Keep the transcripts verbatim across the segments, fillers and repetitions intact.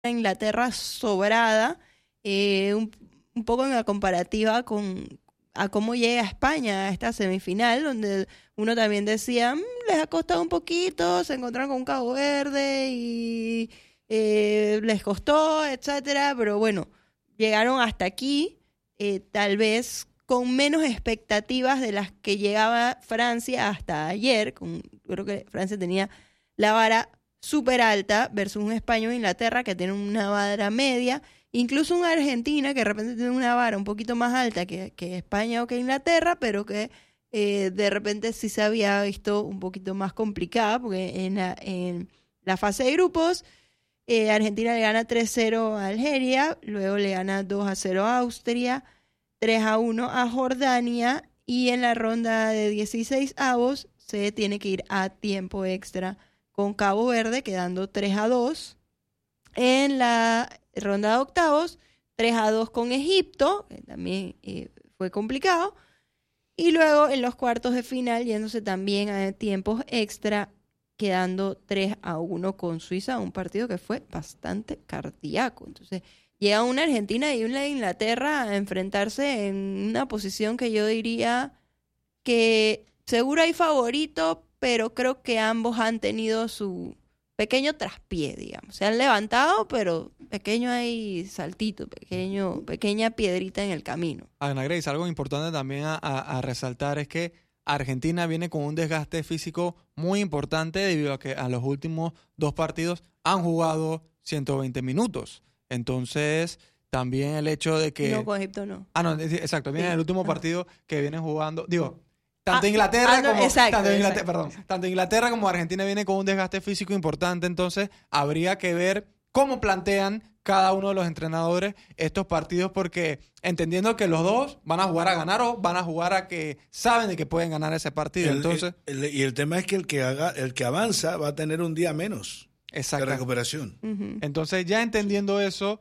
Inglaterra sobrada, eh, un, un poco en la comparativa con a cómo llega España a esta semifinal, donde uno también decía, mmm, les ha costado un poquito, se encontraron con Cabo Verde y eh, les costó, etcétera, pero bueno, llegaron hasta aquí, eh, tal vez con menos expectativas de las que llegaba Francia hasta ayer. Con, creo que Francia tenía la vara súper alta versus un España o Inglaterra que tiene una vara media, incluso una Argentina que de repente tiene una vara un poquito más alta que, que España o que Inglaterra, pero que eh, de repente sí se había visto un poquito más complicada, porque en la, en la fase de grupos eh, Argentina le gana tres cero a Algeria, luego le gana dos a cero a Austria, tres a uno a Jordania, y en la ronda de dieciséis avos se tiene que ir a tiempo extra con Cabo Verde, quedando tres a dos. En la ronda de octavos, tres a dos con Egipto, que también eh, fue complicado. Y luego en los cuartos de final, yéndose también a tiempos extra, quedando tres a uno con Suiza, un partido que fue bastante cardíaco. Entonces, llega una Argentina y una Inglaterra a enfrentarse en una posición que yo diría que seguro hay favorito, pero creo que ambos han tenido su pequeño traspié, digamos. Se han levantado, pero pequeño hay saltito, pequeño, pequeña piedrita en el camino. Ana Grace, algo importante también a, a, a resaltar es que Argentina viene con un desgaste físico muy importante debido a que a los últimos dos partidos han jugado ciento veinte minutos. Entonces, también el hecho de que... No, con Egipto no. Ah, no, exacto. Viene Sí. el último Ah. partido que vienen jugando... Digo... Tanto Ah, Inglaterra ah, no, como exacto, tanto, Inglaterra, exacto, perdón, exacto. tanto Inglaterra como Argentina viene con un desgaste físico importante, entonces habría que ver cómo plantean cada uno de los entrenadores estos partidos, porque entendiendo que los dos van a jugar a ganar o van a jugar a que saben de que pueden ganar ese partido. El- Entonces, el- el- y el tema es que el que haga, el que avanza va a tener un día menos de exacto. recuperación. Ujú. Entonces, ya entendiendo eso,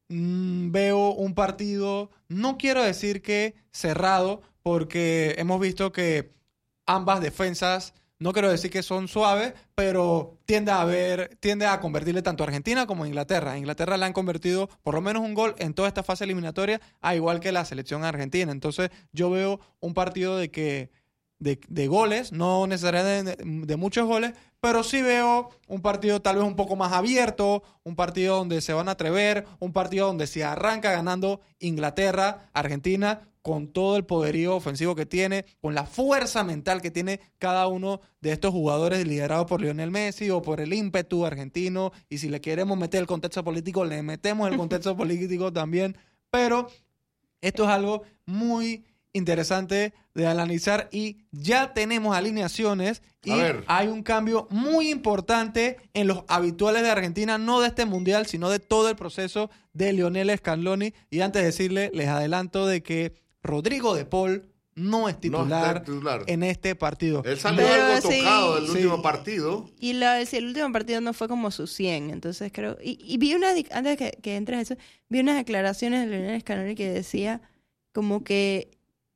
mmm, veo un partido, no quiero decir que cerrado, porque hemos visto que ambas defensas, no quiero decir que son suaves, pero tiende a haber, tiende a convertirle tanto a Argentina como a Inglaterra. A Inglaterra le han convertido por lo menos un gol en toda esta fase eliminatoria, a igual que la selección argentina. Entonces, yo veo un partido de que de, de goles, no necesariamente de, de muchos goles, pero sí veo un partido tal vez un poco más abierto, un partido donde se van a atrever, un partido donde se arranca ganando Inglaterra, Argentina, con todo el poderío ofensivo que tiene, con la fuerza mental que tiene cada uno de estos jugadores liderados por Lionel Messi o por el ímpetu argentino, y si le queremos meter el contexto político, le metemos el contexto político también, pero esto es algo muy interesante de analizar y ya tenemos alineaciones y A ver. hay un cambio muy importante en los habituales de Argentina, no de este mundial, sino de todo el proceso de Lionel Scaloni. Y antes de decirle, les adelanto de que Rodrigo de Paul no es titular, No es titular. en este partido. Él salió Pero algo sí, tocado del sí. último partido. Y la, si el último partido no fue como su cien, entonces creo... Y, y vi una, antes que, que entres a eso, vi unas declaraciones de Lionel Scaloni que decía como que,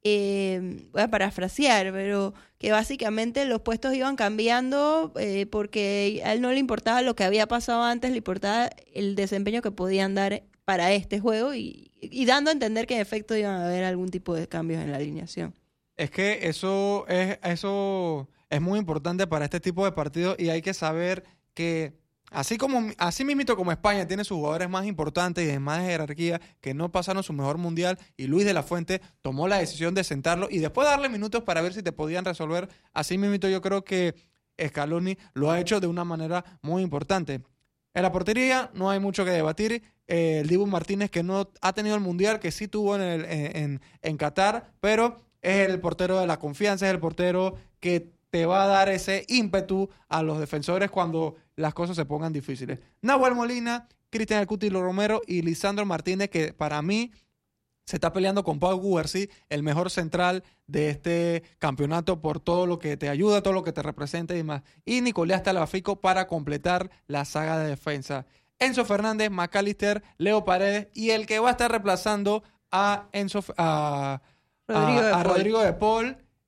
eh, voy a parafrasear, pero que básicamente los puestos iban cambiando eh, porque a él no le importaba lo que había pasado antes, le importaba el desempeño que podían dar para este juego y, y dando a entender que en efecto iban a haber algún tipo de cambios en la alineación. Es que eso es, eso es muy importante para este tipo de partidos y hay que saber que así como así mismito como España tiene sus jugadores más importantes y de más jerarquía que no pasaron su mejor mundial y Luis de la Fuente tomó la decisión de sentarlo y después darle minutos para ver si te podían resolver, así mismito yo creo que Scaloni lo ha hecho de una manera muy importante. En la portería no hay mucho que debatir. Eh, el Dibu Martínez, que no ha tenido el mundial, que sí tuvo en, el, en, en Qatar, pero es el portero de la confianza, es el portero que te va a dar ese ímpetu a los defensores cuando las cosas se pongan difíciles. Nahuel Molina, Cristian El Cuti Romero y Lisandro Martínez, que para mí se está peleando con Pau Cubarsí, el mejor central de este campeonato por todo lo que te ayuda, todo lo que te representa y demás. Y Nicolás Talafico para completar la saga de defensa. Enzo Fernández, McAllister, Leo Paredes y el que va a estar reemplazando a Enzo a, Rodrigo a, de a Paul. Rodrigo de Paul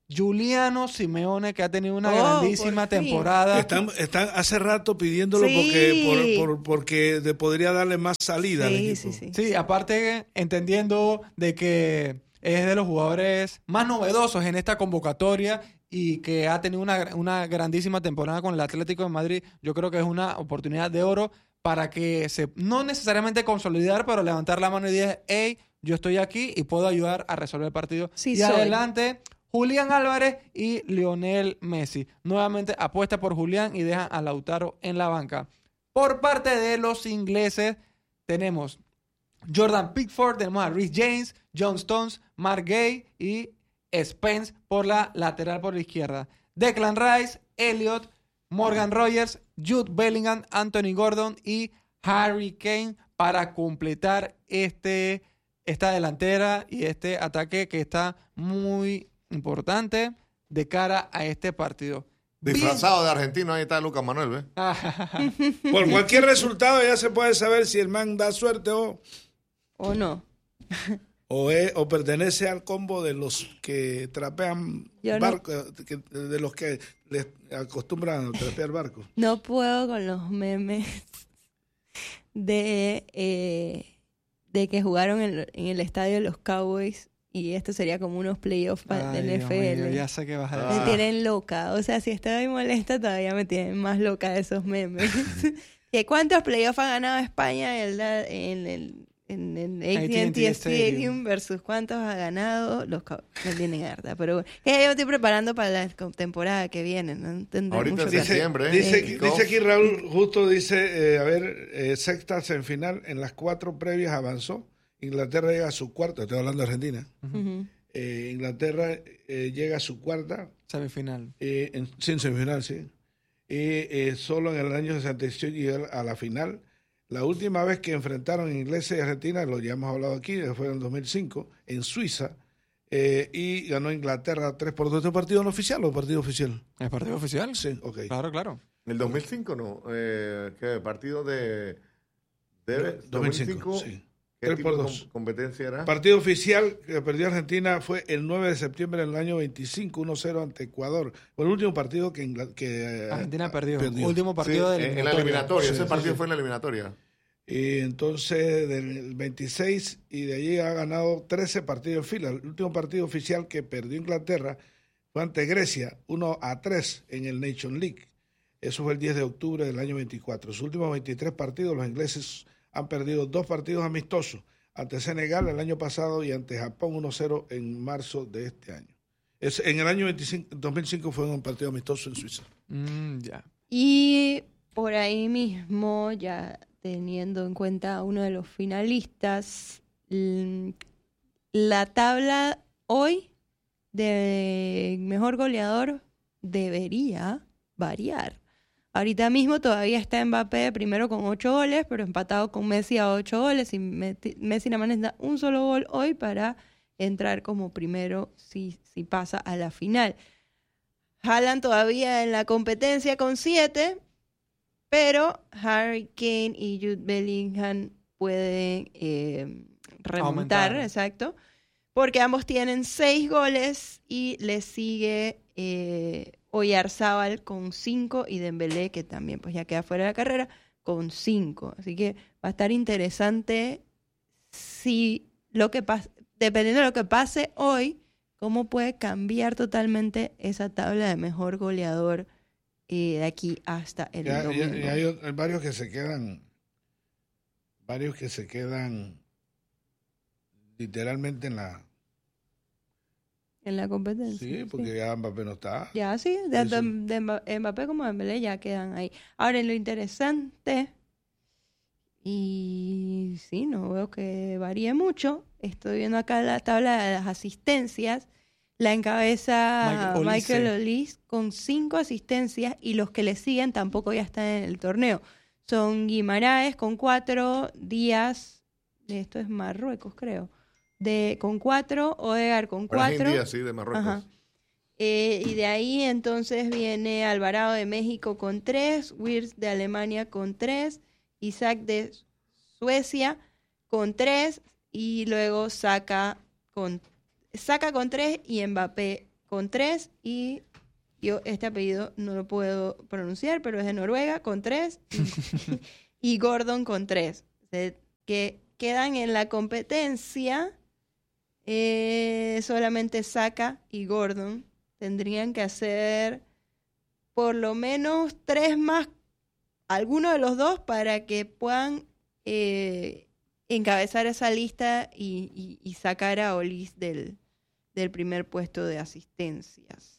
Giuliano Simeone, que ha tenido una Oh, grandísima por fin. temporada. Están, están hace rato pidiéndolo Sí. porque, por, por- porque de- podría darle más salida al Sí, equipo. sí, sí. Sí, aparte entendiendo de que es de los jugadores más novedosos en esta convocatoria y que ha tenido una, una grandísima temporada con el Atlético de Madrid, yo creo que es una oportunidad de oro para que se, no necesariamente consolidar, pero levantar la mano y decir, hey, yo estoy aquí y puedo ayudar a resolver el partido. Sí, y soy. adelante, Julián Álvarez y Lionel Messi. Nuevamente apuesta por Julián y deja a Lautaro en la banca. Por parte de los ingleses, tenemos Jordan Pickford, tenemos a Reece James, John Stones, Mark Gay y Spence por la lateral por la izquierda. Declan Rice, Elliot, Morgan Rogers, Jude Bellingham, Anthony Gordon y Harry Kane para completar este, esta delantera y este ataque que está muy importante de cara a este partido. Disfrazado de argentino, ahí está Lucas Manuel, ¿ves? Por cualquier resultado ya se puede saber si el man da suerte o, ¿O no? o, es- o pertenece al combo de los que trapean Yo no- barcos, que- de los que les acostumbran a trapear barcos. No puedo con los memes de, eh, de que jugaron en, en el estadio de los Cowboys y esto sería como unos playoffs pa- de Ay, Dios N F L. mío, ya sé que vas a Ah. decir. Me tienen loca. O sea, si estoy molesta, todavía me tienen más loca esos memes. ¿Y cuántos playoffs ha ganado España en el, en el, en el A T and T Stadium. Stadium versus cuántos ha ganado los Cowboys? Me tienen harta. Pero bueno, que ya yo me estoy preparando para la temporada que viene. No tendré Ahorita mucho en que hacer. diciembre, ¿eh? Dice, Kickoff. dice aquí Raúl, justo dice, eh, a ver, eh, sexta semifinal, en las cuatro previas avanzó. Inglaterra llega a su cuarta, estoy hablando de Argentina. Ujú. Eh, Inglaterra eh, llega a su cuarta, Semifinal. eh, en, sí, en semifinal, sí. Y eh, solo en el año sesenta y seis llegó a la final. La última vez que enfrentaron ingleses y Argentina, lo ya hemos hablado aquí, fue en el dos mil cinco, en Suiza, eh, y ganó Inglaterra tres por dos. ¿Este partido no oficial o partido oficial? ¿Es partido oficial? Sí, ok. Claro, claro. En el dos mil cinco, ¿no? Eh, ¿Qué partido de... de dos mil cinco, sí. ¿Qué Tres tipo por de dos. com- competencia era? Partido oficial que perdió Argentina fue el nueve de septiembre del año veinticinco, uno cero ante Ecuador. Fue el último partido que, Ingl- que eh, Argentina perdió. perdió. Último Sí, partido de en, en la eliminatoria. Sí, Ese sí, partido sí. fue en la eliminatoria. Y entonces del veintiséis y de allí ha ganado trece partidos en fila. El último partido oficial que perdió Inglaterra fue ante Grecia, uno a tres en el Nation League. Eso fue el diez de octubre del año veinticuatro. Sus últimos veintitrés partidos, los ingleses han perdido dos partidos amistosos, ante Senegal el año pasado y ante Japón uno cero en marzo de este año. Es, en el año veinticinco, dos mil cinco fue un partido amistoso en Suiza. Mm, ya. Y por ahí mismo, ya teniendo en cuenta a uno de los finalistas, l- la tabla hoy de mejor goleador debería variar. Ahorita mismo todavía está Mbappé primero con ocho goles, pero empatado con Messi a ocho goles. Y Messi Messi nada más necesita un solo gol hoy para entrar como primero si, si pasa a la final. Haaland todavía en la competencia con siete, pero Harry Kane y Jude Bellingham pueden eh, remontar, Aumentar. exacto, porque ambos tienen seis goles y le sigue eh, Oyarzábal con cinco y Dembélé, que también pues ya queda fuera de la carrera, con cinco. Así que va a estar interesante si lo que pasa, dependiendo de lo que pase hoy, cómo puede cambiar totalmente esa tabla de mejor goleador eh, de aquí hasta el Ya- ya- domingo. ya hay, hay varios que se quedan, varios que se quedan literalmente en la... En la competencia. Sí, porque ya Mbappé no está. Ya, sí, de, Eso. de- de Mba- Mbappé como Dembélé ya quedan ahí. Ahora, lo interesante, y sí, no veo que varíe mucho, estoy viendo acá la tabla de las asistencias, la encabeza Michael Olise. Michael Olise con cinco asistencias y los que le siguen tampoco ya están en el torneo. Son Guimaraes con cuatro, Díaz, esto es Marruecos creo, de con cuatro, Odegaard con Brahim cuatro. Díaz, sí, de Marruecos. Ajá. Eh, y de ahí entonces viene Alvarado de México con tres, Wirtz de Alemania con tres, Isaac de Suecia con tres y luego Saka con Saka con tres y Mbappé con tres y yo este apellido no lo puedo pronunciar, pero es de Noruega con tres y, y Gordon con tres. O sea, que quedan en la competencia eh, solamente Saka y Gordon. Tendrían que hacer por lo menos tres más, alguno de los dos, para que puedan eh, encabezar esa lista y, y, y sacar a Olis del, del primer puesto de asistencias.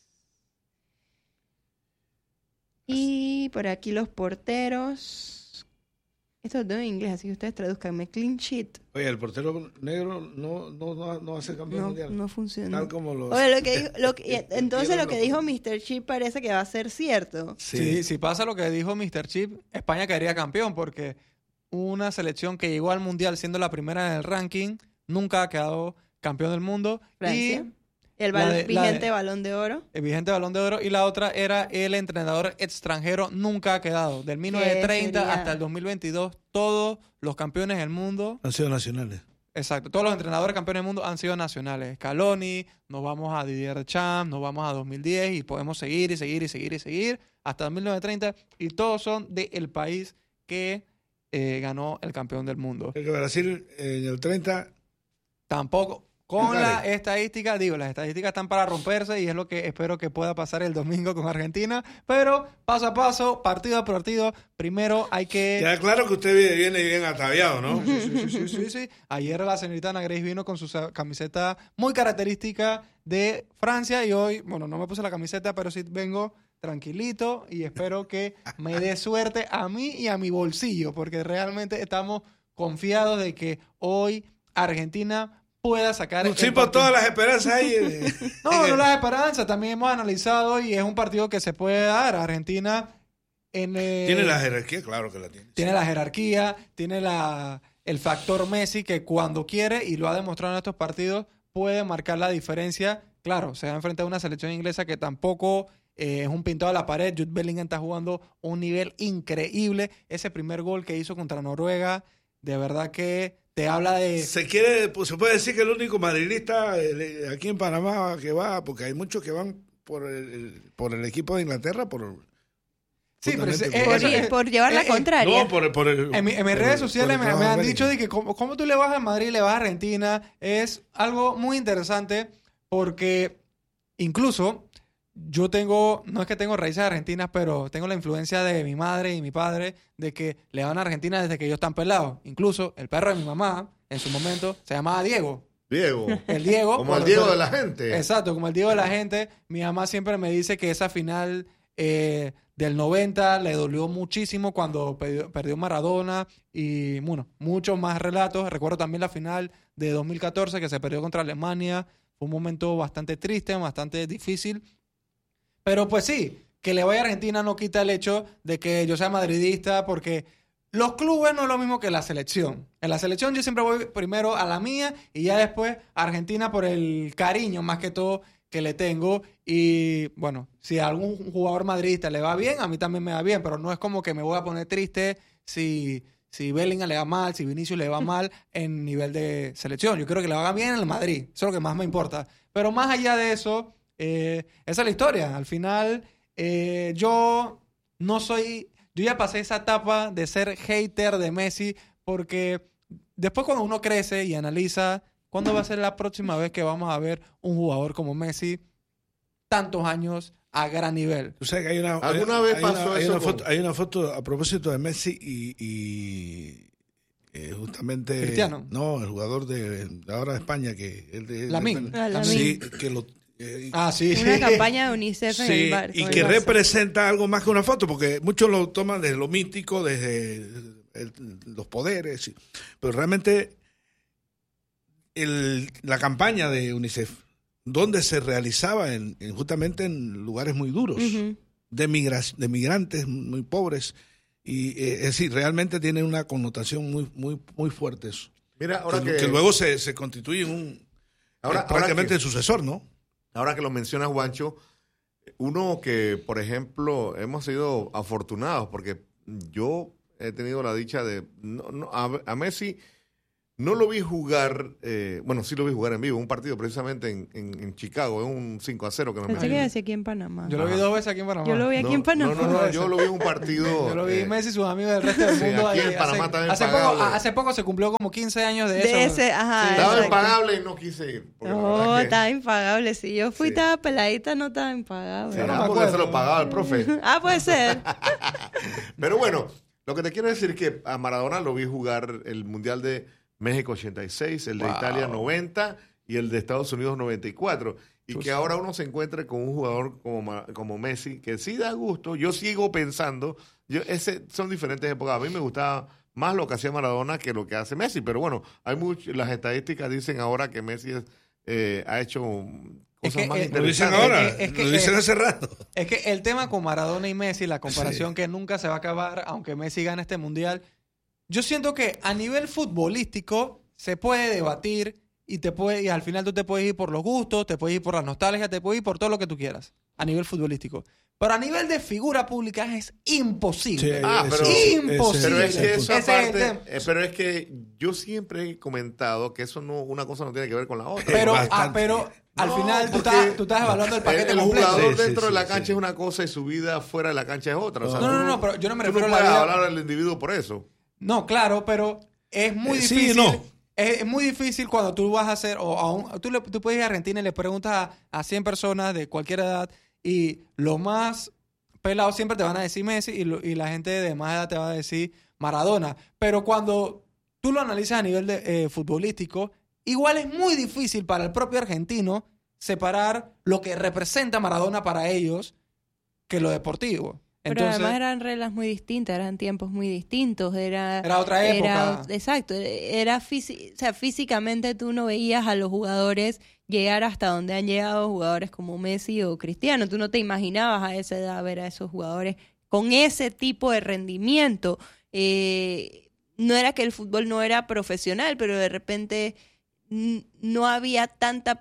Y por aquí los porteros. Esto lo tengo en inglés, así que ustedes traduzcanme. Clean sheet. Oye, el portero negro no, no, no, no va a ser campeón No, mundial. no funciona. Tal como los... Oye, lo que dijo- lo que- entonces Entiendo lo que lo- dijo míster Chip parece que va a ser cierto. Sí, si pasa lo que dijo míster Chip, España caería campeón porque una selección que llegó al Mundial siendo la primera en el ranking nunca ha quedado campeón del mundo. Francia. Y El La bal- de- la vigente de- balón de oro. el vigente Balón de Oro. Y la otra era el entrenador extranjero nunca ha quedado. Del mil novecientos treinta sería? hasta el dos mil veintidós, todos los campeones del mundo, Han sido nacionales. exacto, todos los entrenadores campeones del mundo han sido nacionales. Scaloni, nos vamos a Didier Deschamps, nos vamos a dos mil diez y podemos seguir y seguir y seguir y seguir hasta mil novecientos treinta y todos son del país que eh, ganó el campeón del mundo. El que Brasil en el treinta, Tampoco, con Dale. la estadística, digo, las estadísticas están para romperse y es lo que espero que pueda pasar el domingo con Argentina, pero paso a paso, partido a partido, primero hay que... ya claro que usted viene bien ataviado, ¿no? Sí, sí, sí, sí, sí. Ayer la señorita Ana Grace vino con su sa- camiseta muy característica de Francia y hoy, bueno, no me puse la camiseta, pero sí vengo tranquilito y espero que me dé suerte a mí y a mi bolsillo, porque realmente estamos confiados de que hoy Argentina pueda sacar el Sí, por partido. todas las esperanzas ahí. eh, No, en no el- las esperanzas, también hemos analizado y es un partido que se puede dar. Argentina en, eh, Tiene la jerarquía, claro que la tiene. tiene la jerarquía, tiene la, el factor Messi que cuando quiere, y lo ha demostrado en estos partidos, puede marcar la diferencia. Claro, se va a enfrentar a una selección inglesa que tampoco eh, es un pintado a la pared. Jude Bellingham está jugando un nivel increíble. Ese primer gol que hizo contra Noruega, de verdad que te habla de... Se quiere, pues, se puede decir que el único madridista eh, aquí en Panamá que va, porque hay muchos que van por el, el- por el equipo de Inglaterra, por Sí, pero ese- justamente Por, eso- ir- por llevar la eh, eh, contraria. no, por, el- por el, En, mi- en mis por redes el- sociales por me, el me han trabajo dicho de de que cómo, cómo tú le vas al Madrid y le vas a Argentina. Es algo muy interesante porque incluso yo tengo, no es que tengo raíces argentinas, pero tengo la influencia de mi madre y mi padre de que le van a Argentina desde que ellos están pelados. Incluso el perro de mi mamá, en su momento, se llamaba Diego. Diego. El Diego. Como el por- Diego por- de la gente. Exacto, como el Diego de la gente. Mi mamá siempre me dice que esa final eh, del noventa le dolió muchísimo cuando perdió, perdió Maradona y, bueno, muchos más relatos. Recuerdo también la final de dos mil catorce que se perdió contra Alemania. Fue un momento bastante triste, bastante difícil. Pero pues sí, que le vaya a Argentina no quita el hecho de que yo sea madridista porque los clubes no es lo mismo que la selección. En la selección yo siempre voy primero a la mía y ya después a Argentina por el cariño más que todo que le tengo. Y bueno, si a algún jugador madridista le va bien, a mí también me va bien, pero no es como que me voy a poner triste si, si Bellingham le va mal, si Vinicius le va mal en nivel de selección. Yo quiero que le haga bien en el Madrid, eso es lo que más me importa. Pero más allá de eso, eh, esa es la historia. Al final, eh, yo no soy... Yo ya pasé esa etapa de ser hater de Messi porque después cuando uno crece y analiza cuándo va a ser la próxima vez que vamos a ver un jugador como Messi tantos años a gran nivel. Tú sabes que hay una, ¿Alguna hay- vez hay pasó una, hay eso una con- foto, hay una foto a propósito de Messi y, y, eh, justamente Cristiano. no, el jugador de, de ahora de España que el de, Lamine. Ah, Lamine. sí, que lo eh, Ah, sí. Una campaña de UNICEF en sí, el bar. y con que el Barça. representa algo más que una foto, porque muchos lo toman desde lo mítico, desde el- los poderes, y- pero realmente el- la campaña de UNICEF, donde se realizaba en, en- justamente en lugares muy duros, Ujú. de, migra- de migrantes muy pobres, y eh, es decir, realmente tiene una connotación muy, muy, muy fuerte eso. Mira, ahora que, que, que luego se, se constituye en un Ahora- eh, prácticamente ahora que- el sucesor, ¿no? ahora que lo mencionas, Juancho, uno que, por ejemplo, hemos sido afortunados porque yo he tenido la dicha de... No, no, a, a Messi no lo vi jugar, eh, bueno, sí lo vi jugar en vivo, un partido precisamente en, en, en Chicago, es un cinco a cero que nos Pensé metimos. que decía aquí en Panamá. Yo lo vi dos veces aquí en Panamá. Yo lo vi aquí no, en Panamá. No, no, no, yo lo vi en un partido. Yo lo vi eh, Messi y sus amigos del resto del sí, mundo. aquí ahí, en Panamá hace, también hace, poco, pagable. hace poco se cumplió como quince años de, De eso. ese, ajá. Sí. Estaba exacto. impagable y no quise ir. porque la No, verdad que- estaba impagable. Si yo fui, Sí. estaba peladita, no estaba impagable. Sí, no me ah, porque acuerdo. se lo pagaba el profe. Ah, puede ser. Pero bueno, lo que te quiero decir es que a Maradona lo vi jugar el Mundial de México ochenta y seis, el de Wow. Italia noventa y el de Estados Unidos noventa y cuatro. Y Chus. que ahora uno se encuentre con un jugador como, Ma- como Messi, que sí da gusto. Yo sigo pensando, yo ese son diferentes épocas. A mí me gustaba más lo que hacía Maradona que lo que hace Messi. Pero bueno, hay much- las estadísticas dicen ahora que Messi es, eh, ha hecho Es cosas que, más eh, Lo dicen interesantes. ahora, Es que- es que- lo dicen es- hace rato. Es que el tema con Maradona y Messi, la comparación que nunca se va a acabar, aunque Messi gane este mundial, yo siento que a nivel futbolístico se puede debatir y te puede, y al final tú te puedes ir por los gustos, te puedes ir por la nostalgia, te puedes ir por todo lo que tú quieras a nivel futbolístico. Pero a nivel de figura pública es imposible. Sí, Ah, ese- pero- Imposible. Pero es que ese- eso Ese es el aparte, tema. eh, pero es que yo siempre he comentado que eso no, una cosa no tiene que ver con la otra. Pero, ah, bastante. pero al No, final tú porque estás, tú estás evaluando el paquete el completo. jugador Sí, sí, dentro de sí, la sí. cancha es una cosa y su vida fuera de la cancha es otra. O sea, No, tú no, no, pero yo no me tú refiero a no la puedes vida. hablar al individuo por eso. No, claro, pero es muy Eh, sí, difícil. no. Es, es muy difícil cuando tú vas a hacer, o a un- tú, le, tú puedes ir a Argentina y le preguntas a, a cien personas de cualquier edad y lo más pelado siempre te van a decir Messi y, lo- y la gente de más edad te va a decir Maradona. Pero cuando tú lo analizas a nivel de, eh, futbolístico, igual es muy difícil para el propio argentino separar lo que representa Maradona para ellos que lo deportivo. Pero Entonces, además eran reglas muy distintas, eran tiempos muy distintos, era... Era otra época. era- exacto, era físi- o sea, físicamente tú no veías a los jugadores llegar hasta donde han llegado jugadores como Messi o Cristiano. Tú no te imaginabas a esa edad ver a esos jugadores con ese tipo de rendimiento. Eh, no era que el fútbol no era profesional, pero de repente n- no había tanta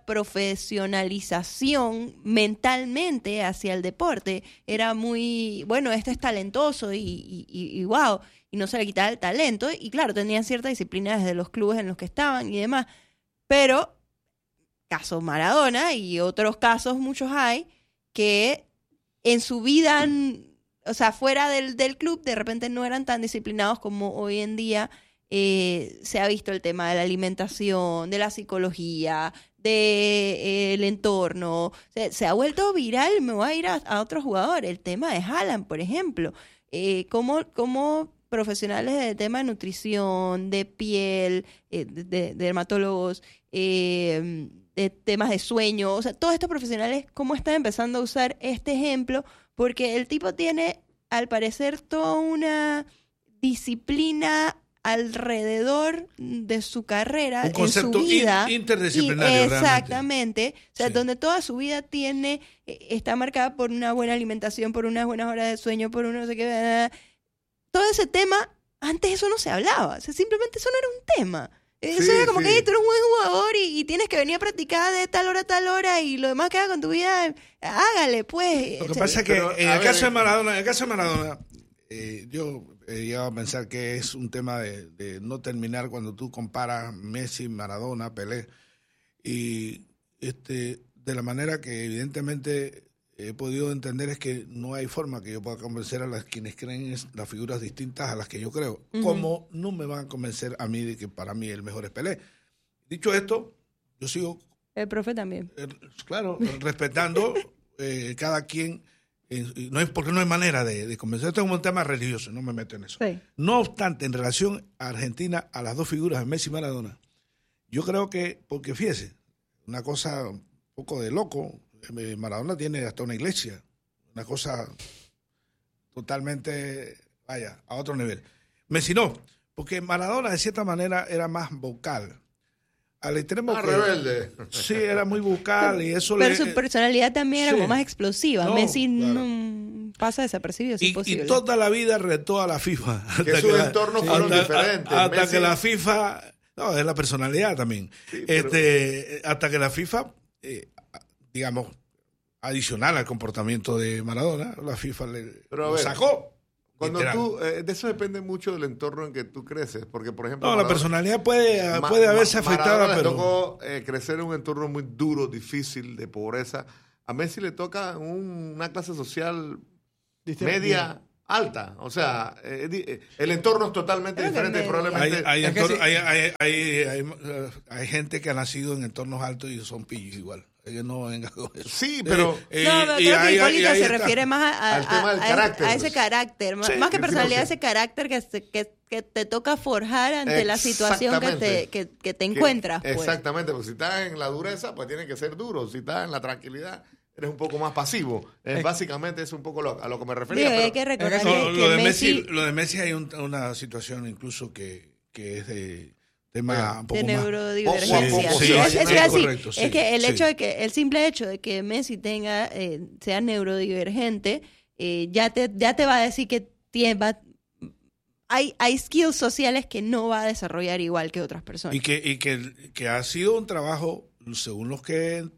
profesionalización mentalmente hacia el deporte. Era muy, bueno, este es talentoso y, y, y, y wow, y no se le quitaba el talento. Y claro, tenían cierta disciplina desde los clubes en los que estaban y demás. Pero, caso Maradona y otros casos muchos hay, que en su vida, n- o sea, fuera del, del club, de repente no eran tan disciplinados como hoy en día. Eh, se ha visto el tema de la alimentación, de la psicología, del entorno. Se, se ha vuelto viral, me voy a ir a, a otro jugador. El tema de Haaland, por ejemplo. Eh, cómo, cómo profesionales del tema de nutrición, de piel, eh, de, de- de dermatólogos, eh, de temas de sueño, o sea, todos estos profesionales, cómo están empezando a usar este ejemplo, porque el tipo tiene, al parecer, toda una disciplina alrededor de su carrera, Un en concepto su vida. in- interdisciplinario, Y- realmente. exactamente. O sea, Sí. donde toda su vida tiene, eh, está marcada por una buena alimentación, por unas buenas horas de sueño, por uno no sé qué. bla, bla, bla. Todo ese tema, antes eso no se hablaba. O sea, simplemente eso no era un tema. Eso Sí, era como sí. que "Hey, tú eres un buen jugador y, y tienes que venir a practicar de tal hora a tal hora y lo demás que haga con tu vida, hágale, pues. Lo que O sea, pasa es que Pero, en a el ver, caso de eh, Maradona, en el caso de Maradona, eh, yo he llegado a pensar que es un tema de, de no terminar cuando tú comparas Messi, Maradona, Pelé, y este de la manera que evidentemente he podido entender es que no hay forma que yo pueda convencer a las quienes creen es, las figuras distintas a las que yo creo, Ujú. como no me van a convencer a mí de que para mí el mejor es Pelé. Dicho esto, yo sigo el profe también. eh, claro, respetando eh, cada quien, eh, no hay, porque no hay manera de, de convencer. Esto es como un tema religioso, no me meto en eso. Sí. No obstante, en relación a Argentina, a las dos figuras, Messi y Maradona, yo creo que, porque fíjese, una cosa un poco de loco, eh, Maradona tiene hasta una iglesia, una cosa totalmente, vaya, a otro nivel. Messi no, porque Maradona de cierta manera era más vocal. Al extremo Ah, que- rebelde. Sí, era muy vocal y eso Pero le... su personalidad también era sí. como más explosiva. No, Messi claro. no pasa desapercibido, es y, imposible. y toda la vida retó a la FIFA. Que Hasta sus la- entornos fueron hasta, diferentes. a- hasta Messi- que la FIFA... No, es la personalidad también. Sí, pero- este, hasta que la FIFA, eh, digamos, adicional al comportamiento de Maradona, la FIFA le Pero a lo ver. sacó. Cuando literal. tú, eh, de eso depende mucho del entorno en que tú creces, porque por ejemplo... No, la Maradona- personalidad puede, Ma- puede haberse Ma- afectada, Maradona le pero... tocó eh, crecer en un entorno muy duro, difícil, de pobreza. A Messi le toca un- una clase social Distinto. media alta. O sea, eh, di- eh, el entorno es totalmente Creo que diferente. media. Hay, Probablemente... hay, Es que entor- sí. hay, hay, hay, hay, eh, hay gente que ha nacido en entornos altos y son pillos igual. Ellos no vengan con eso. Sí, pero... Eh, No, pero y creo ahí- que Hipólito ahí se está. refiere más a, a- Al tema del a- a- carácter, a ese pues. carácter, más, Sí, más que sí, personalidad, porque- ese carácter que, se- que, que te toca forjar ante la situación que te, Exactamente. que, que te que- encuentras. Pues. Exactamente, porque si estás en la dureza, pues tienes que ser duro. Si estás en la tranquilidad, eres un poco más pasivo. Es, Es- básicamente es un poco lo- a lo que me refería. Digo, pero- hay que recordar No, que, No, que lo, de Messi, Messi, lo de Messi hay un- una situación incluso que, que es de tema Oiga, un poco de más... neurodivergencia. Poco a Sí, poco es, se es va que a- así, correcto, sí, es que el sí. hecho de que el simple hecho de que Messi tenga eh, sea neurodivergente eh, ya te ya te va a decir que tiene, va- hay hay skills sociales que no va a desarrollar igual que otras personas. Y que, y que, que ha sido un trabajo, según los que,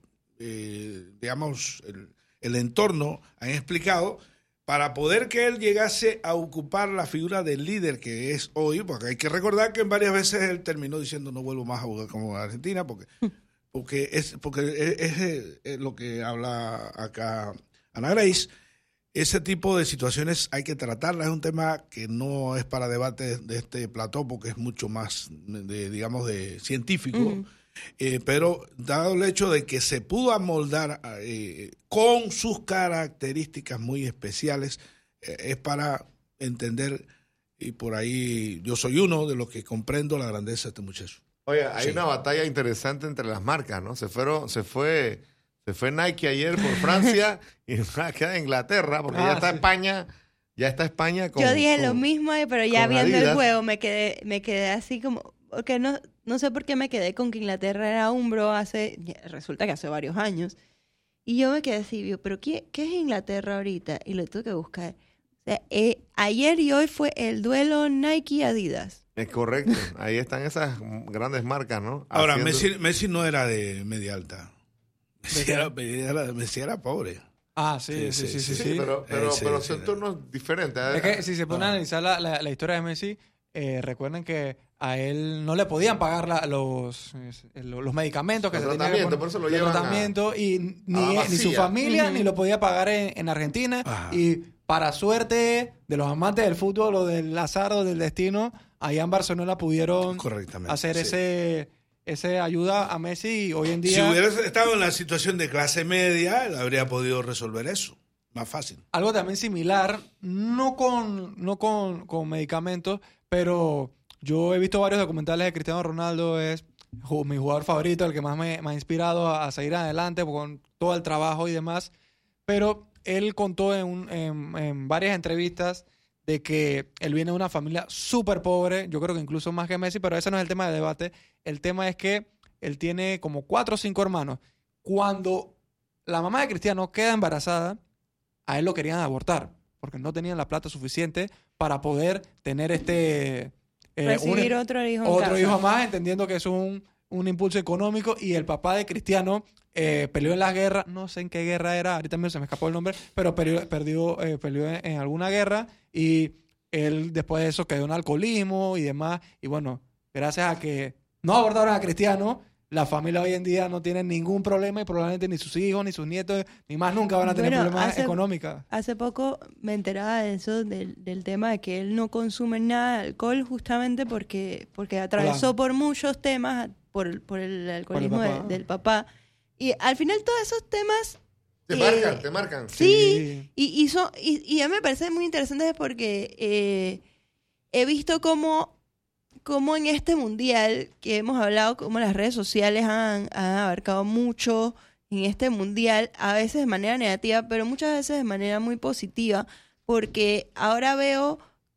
eh, digamos, el, el entorno han explicado, para poder que él llegase a ocupar la figura del líder que es hoy, porque hay que recordar que varias veces él terminó diciendo no vuelvo más a jugar como Argentina, porque, porque es porque es, es- es lo que habla acá Ana Grace. Ese tipo de situaciones hay que tratarlas, es un tema que no es para debate de este plató porque es mucho más, de, digamos, de científico, Ujú. eh, pero dado el hecho de que se pudo amoldar eh, con sus características muy especiales, eh, es para entender, y por ahí yo soy uno de los que comprendo la grandeza de este muchacho. Oye, hay Sí. una batalla interesante entre las marcas, ¿no? Se fueron, se fue, se fue Nike ayer por Francia y queda Inglaterra, porque Ah, ya está sí. España, ya está España con. Yo dije lo con- mismo, eh, pero ya con viendo el Adidas. juego me quedé me quedé así como porque no no sé por qué me quedé con que Inglaterra era umbro hace ya, resulta que hace varios años. Y yo me quedé así, digo, pero qué, ¿qué es Inglaterra ahorita? Y lo tuve que buscar. O sea, eh, ayer y hoy fue el duelo Nike-Adidas. Es correcto, ahí están esas grandes marcas, ¿no? Ahora, Haciendo- Messi, Messi no era de media alta. Messi qué? era, era- Messi era pobre. Ah, sí, sí, sí, sí. Sí, sí. pero, pero, Eh, sí, pero sí. son entornos diferentes. Es que si se pone a Ah. analizar la, la, la historia de Messi, eh, recuerden que a él no le podían pagar la- los, eh, los medicamentos que Los se tenían que tratamientos, poner- por eso lo los llevan a- tratamientos, y ni, a la ni su vacía. familia Ujú. ni lo podía pagar en, en Argentina. Ajá. Y para suerte de los amantes del fútbol o del azar o del destino, allá en Barcelona pudieron Correctamente. hacer sí. ese, ese ayuda a Messi, y hoy en Si día... hubiera estado en la situación de clase media, él habría podido resolver eso. Más fácil. Algo también similar, no con, no con, con medicamentos, pero yo he visto varios documentales de Cristiano Ronaldo, es ju- mi jugador favorito, el que más me, me ha inspirado a, a seguir adelante con todo el trabajo y demás. Pero él contó en, un- en, en varias entrevistas de que él viene de una familia súper pobre, yo creo que incluso más que Messi, pero ese no es el tema de debate. El tema es que él tiene como cuatro o cinco hermanos. Cuando la mamá de Cristiano queda embarazada, a él lo querían abortar, porque no tenían la plata suficiente para poder tener este... eh, Recibir un- otro hijo en otro casa. hijo más, entendiendo que es un, un impulso económico, y el papá de Cristiano eh, peleó en la guerra, no sé en qué guerra era, ahorita mismo se me escapó el nombre, pero peleó, perdió, eh, peleó en, en alguna guerra, y él después de eso quedó en alcoholismo y demás, y bueno, gracias a que no abordaron a Cristiano, la familia hoy en día no tiene ningún problema, y probablemente ni sus hijos, ni sus nietos, ni más nunca van a tener Bueno, problemas hace- económicos. Hace poco me enteraba de eso, del, del tema de que él no consume nada de alcohol justamente porque, porque atravesó Hola. por muchos temas, por, por el alcoholismo de- papá. del papá. Y al final todos esos temas... Te eh, marcan, te marcan. Sí, y, y, son- y, y a mí me parece muy interesante porque eh, he visto cómo, cómo en este mundial que hemos hablado, cómo las redes sociales han, han abarcado mucho en este mundial, a veces de manera negativa, pero muchas veces de manera muy positiva, porque ahora veo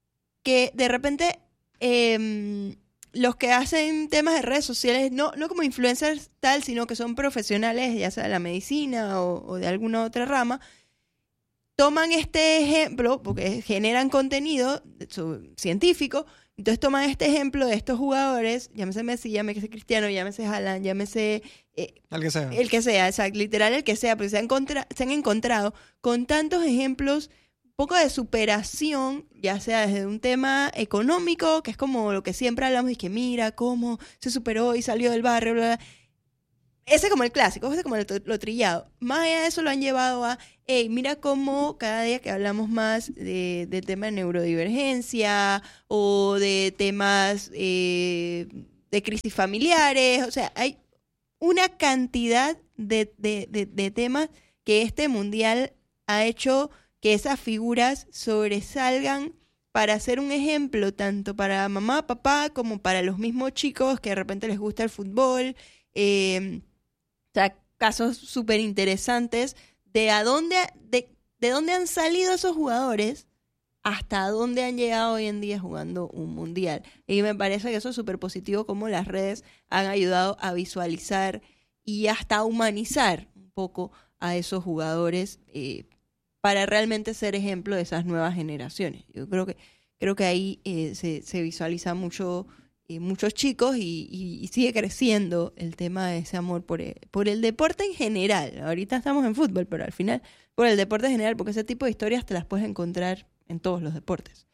que de repente em, los que hacen temas de redes sociales, no, no como influencers tal, sino que son profesionales, ya sea de la medicina o, o de alguna otra rama, toman este ejemplo, porque generan contenido su- científico, entonces toman este ejemplo de estos jugadores, llámese Messi, llámese Cristiano, llámese Haaland, llámese eh, El que sea. el que sea, exacto, literal el que sea, porque se han, contra- se han encontrado con tantos ejemplos poco de superación, ya sea desde un tema económico, que es como lo que siempre hablamos, y que mira cómo se superó y salió del barrio, bla, bla. Ese es como el clásico, ese es como lo, lo trillado. Más allá de eso lo han llevado a, hey, mira cómo cada día que hablamos más de, de tema de neurodivergencia o de temas eh, de crisis familiares, o sea, hay una cantidad de, de, de, de temas que este mundial ha hecho que esas figuras sobresalgan para ser un ejemplo tanto para mamá, papá, como para los mismos chicos que de repente les gusta el fútbol. Eh, o sea, casos súper interesantes de a dónde, de, de dónde han salido esos jugadores hasta dónde han llegado hoy en día jugando un mundial. Y me parece que eso es súper positivo, como las redes han ayudado a visualizar y hasta humanizar un poco a esos jugadores eh, para realmente ser ejemplo de esas nuevas generaciones. Yo creo que creo que ahí eh, se, se visualiza mucho, eh, muchos chicos y, y, y sigue creciendo el tema de ese amor por el, por el deporte en general. Ahorita estamos en fútbol, pero al final por el deporte en general, porque ese tipo de historias te las puedes encontrar en todos los deportes.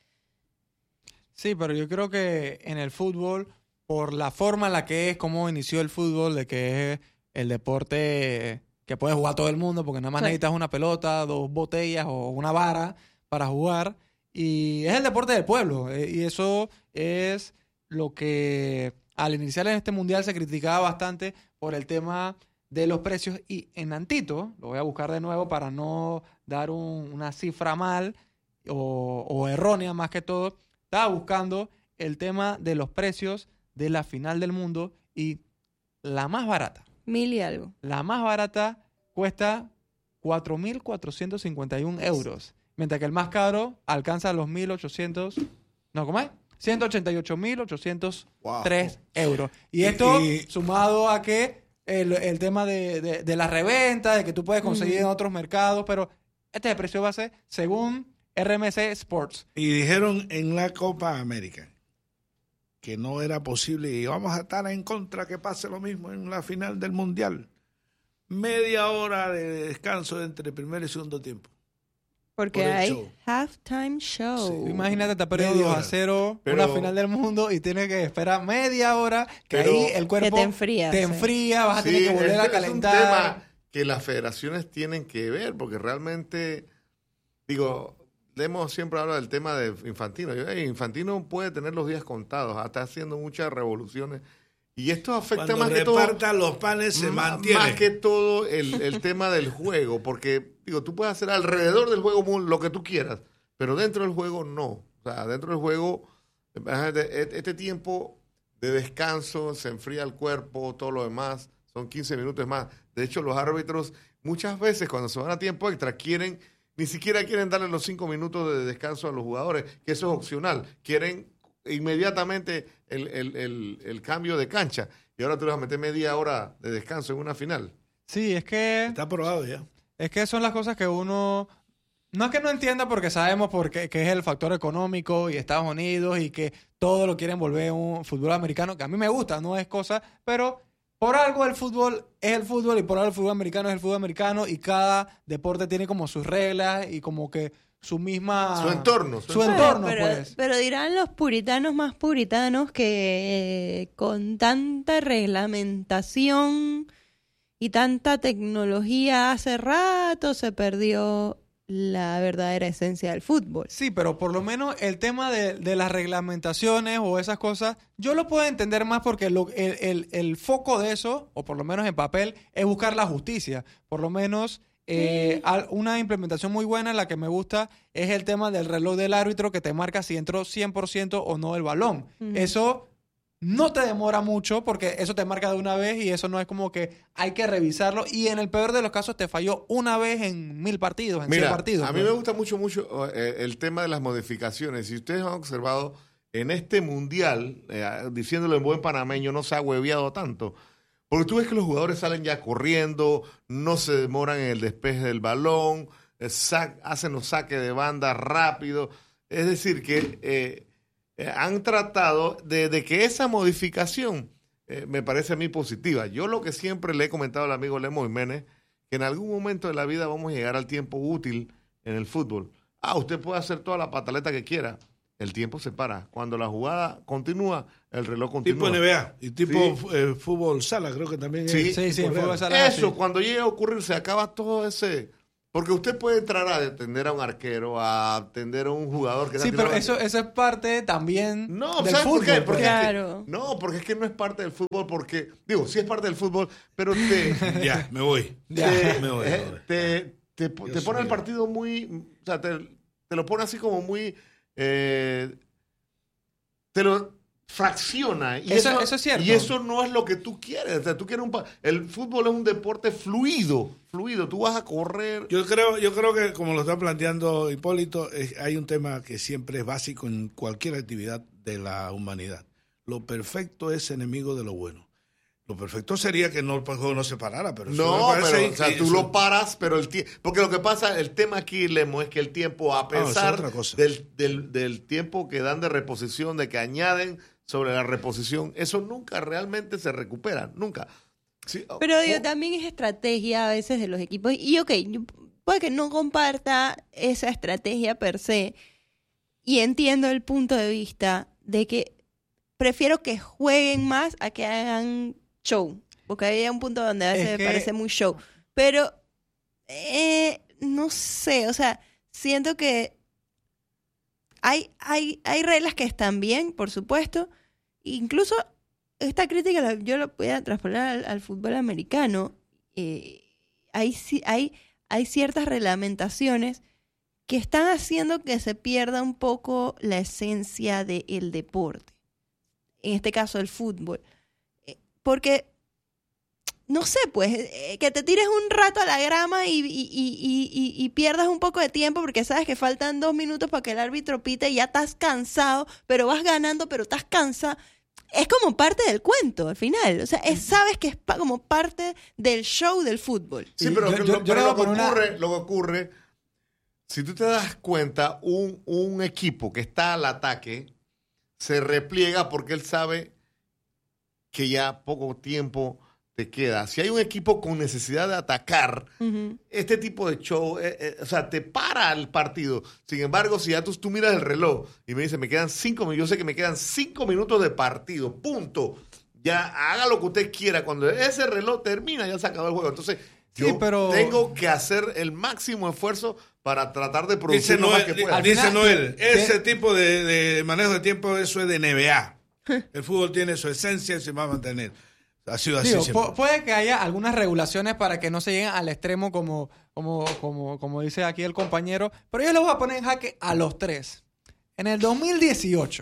Sí, pero yo creo que en el fútbol, por la forma en la que es, cómo inició el fútbol, de que es el deporte que puede jugar todo el mundo, porque nada más Sí. necesitas una pelota, dos botellas o una vara para jugar, y es el deporte del pueblo, eh, y eso es lo que al iniciar en este mundial se criticaba bastante por el tema de los precios, y en Antito, lo voy a buscar de nuevo para no dar un- una cifra mal o, o errónea más que todo, estaba buscando el tema de los precios de la final del mundo, y la más barata, Mil y algo. la más barata cuesta cuatro mil cuatrocientos cincuenta y uno euros, mientras que el más caro alcanza los mil ochocientos, no, ¿cómo es? ciento ochenta y ocho mil ochocientos tres euros. Y Y- esto y- sumado a que el, el tema de, de, de la reventa, de que tú puedes conseguir en otros mercados, pero este es el precio base según R M C Sports. Y dijeron en la Copa América que no era posible y vamos a estar en contra que pase lo mismo en la final del Mundial. Media hora de descanso entre primer y segundo tiempo. Porque Por el hay show. halftime show. Imagínate, te ha perdido Media dos a hora. cero Pero- una final del mundo y tienes que esperar media hora, que Pero- ahí el cuerpo Que te enfría, te sí. enfría, vas a Sí, tener que volver es- a es un calentar. tema que las federaciones tienen que ver, porque realmente, digo, hemos siempre hablado del tema de Infantino. Yo, hey, Infantino puede tener los días contados, está haciendo muchas revoluciones. Y esto afecta Cuando más que todo. reparta los panes se Ma- mantiene. Más que todo el, el tema del juego, porque digo, tú puedes hacer alrededor del juego mu- lo que tú quieras, pero dentro del juego no. O sea, dentro del juego, imagínate, este tiempo de descanso, se enfría el cuerpo, todo lo demás, son quince minutos más. De hecho, los árbitros muchas veces cuando se van a tiempo extra quieren, ni siquiera quieren darle los cinco minutos de descanso a los jugadores, que eso es opcional. Quieren inmediatamente el, el, el, el cambio de cancha. Y ahora tú le vas a meter media hora de descanso en una final. Sí, es que Está aprobado ya. es que son las cosas que uno no es que no entienda, porque sabemos por qué, que es el factor económico y Estados Unidos y que todo lo quieren volver un fútbol americano, que a mí me gusta, no es cosa, pero por algo el fútbol es el fútbol y por algo el fútbol americano es el fútbol americano, y cada deporte tiene como sus reglas y como que su misma... Su entorno, su Su Bueno, entorno, pero, pues. pero dirán los puritanos más puritanos que eh, con tanta reglamentación y tanta tecnología hace rato se perdió la verdadera esencia del fútbol. Sí, pero por lo menos el tema de, de las reglamentaciones o esas cosas, yo lo puedo entender más porque lo- el, el- el foco de eso, o por lo menos en papel, es buscar la justicia. Por lo menos eh, al- una implementación muy buena, la que me gusta, es el tema del reloj del árbitro que te marca si entró cien por ciento o no el balón. Ujú. Eso no te demora mucho porque eso te marca de una vez y eso no es como que hay que revisarlo, y en el peor de los casos te falló una vez en mil partidos, en cien Mira, partidos. a mí pues. me gusta mucho, mucho eh, el tema de las modificaciones. Si ustedes han observado, en este mundial, eh, diciéndolo en buen panameño, no se ha hueveado tanto. Porque tú ves que los jugadores salen ya corriendo, no se demoran en el despeje del balón, eh, sa- hacen los saques de banda rápido. Es decir, que eh, eh, han tratado de, de que esa modificación eh, me parece a mí positiva. Yo lo que siempre le he comentado al amigo Lemo Jiménez, que en algún momento de la vida vamos a llegar al tiempo útil en el fútbol. ah, usted puede hacer toda la pataleta que quiera. El tiempo se para. Cuando la jugada continúa, el reloj continúa. Tipo N B A y tipo Sí. eh, fútbol sala, creo que también Sí, es. sí, sí, tipo fútbol real. sala. Eso, sí. cuando llegue a ocurrir, se acaba todo ese... Porque usted puede entrar a atender a un arquero, a atender a un jugador que está Sí, pero tirando- eso, eso es parte también No, del ¿sabes fútbol. por qué? Porque es que- Claro. no, porque es que no es parte del fútbol, porque... Digo, sí es parte del fútbol, pero te... Ya, me voy. Ya. te, Me voy, eh, me voy. te, te, te Dios pone el mío. partido muy... O sea, te, te lo pone así como muy... eh, te lo fracciona. Y Eso- eso es cierto. Y eso no es lo que tú quieres. O sea, tú quieres un... pa- El fútbol es un deporte fluido, fluido. Tú vas a correr... Yo creo, yo creo que como lo está planteando Hipólito, es- hay un tema que siempre es básico en cualquier actividad de la humanidad. Lo perfecto es enemigo de lo bueno. Lo perfecto sería que no, el juego no se parara, pero eso me No, parece pero o sea, que tú eso- lo paras, pero el tiempo... Porque lo que pasa, el tema aquí, Lemo, es que el tiempo, a Ah, eso es pesar otra cosa. del, del, del tiempo que dan de reposición, de que añaden sobre la reposición, eso nunca realmente se recupera, nunca. Sí, Pero digo, oh, también es estrategia a veces de los equipos. Y ok, yo- puede que no comparta esa estrategia per se. Y entiendo el punto de vista de que prefiero que jueguen más a que hagan show. Porque hay un punto donde a veces Es me que- parece muy show. Pero, eh, no sé, o sea, siento que hay, hay, hay reglas que están bien, por supuesto. Incluso esta crítica la- yo la voy a traspolar al, al fútbol americano. Eh, hay, ci- hay, hay ciertas reglamentaciones que están haciendo que se pierda un poco la esencia del deporte. En este caso, el fútbol. Eh, Porque, no sé, pues, eh, que te tires un rato a la grama y, y, y, y, y- y pierdas un poco de tiempo porque sabes que faltan dos minutos para que el árbitro pite y ya estás cansado, pero vas ganando, pero estás cansado. Es como parte del cuento al final. O sea, es, sabes que es pa- como parte del show del fútbol. Sí, Y pero, yo- lo, yo- yo pero le voy lo a que poner una- ocurre, lo que ocurre, si tú te das cuenta, un, un equipo que está al ataque se repliega porque él sabe que ya poco tiempo te queda. Si hay un equipo con necesidad de atacar, Ujú. este tipo de show, eh, eh, o sea, te para el partido. Sin embargo, si ya tú, tú miras el reloj y me dices, me quedan cinco minutos, yo sé que me quedan cinco minutos de partido, punto. Ya haga lo que usted quiera. Cuando ese reloj termina, ya se acabó el juego. Entonces, Sí, yo pero- tengo que hacer el máximo esfuerzo para tratar de Dice producir lo más que Noel, pueda. al dice final, Noel, ¿qué- ese qué? tipo de, de manejo de tiempo, eso es de N B A. El fútbol tiene su esencia y se va a mantener. Ha sido así Digo, siempre. pu- puede que haya algunas regulaciones para que no se lleguen al extremo como, como, como, como dice aquí el compañero, pero yo les voy a poner en jaque a los tres. En el dos mil dieciocho,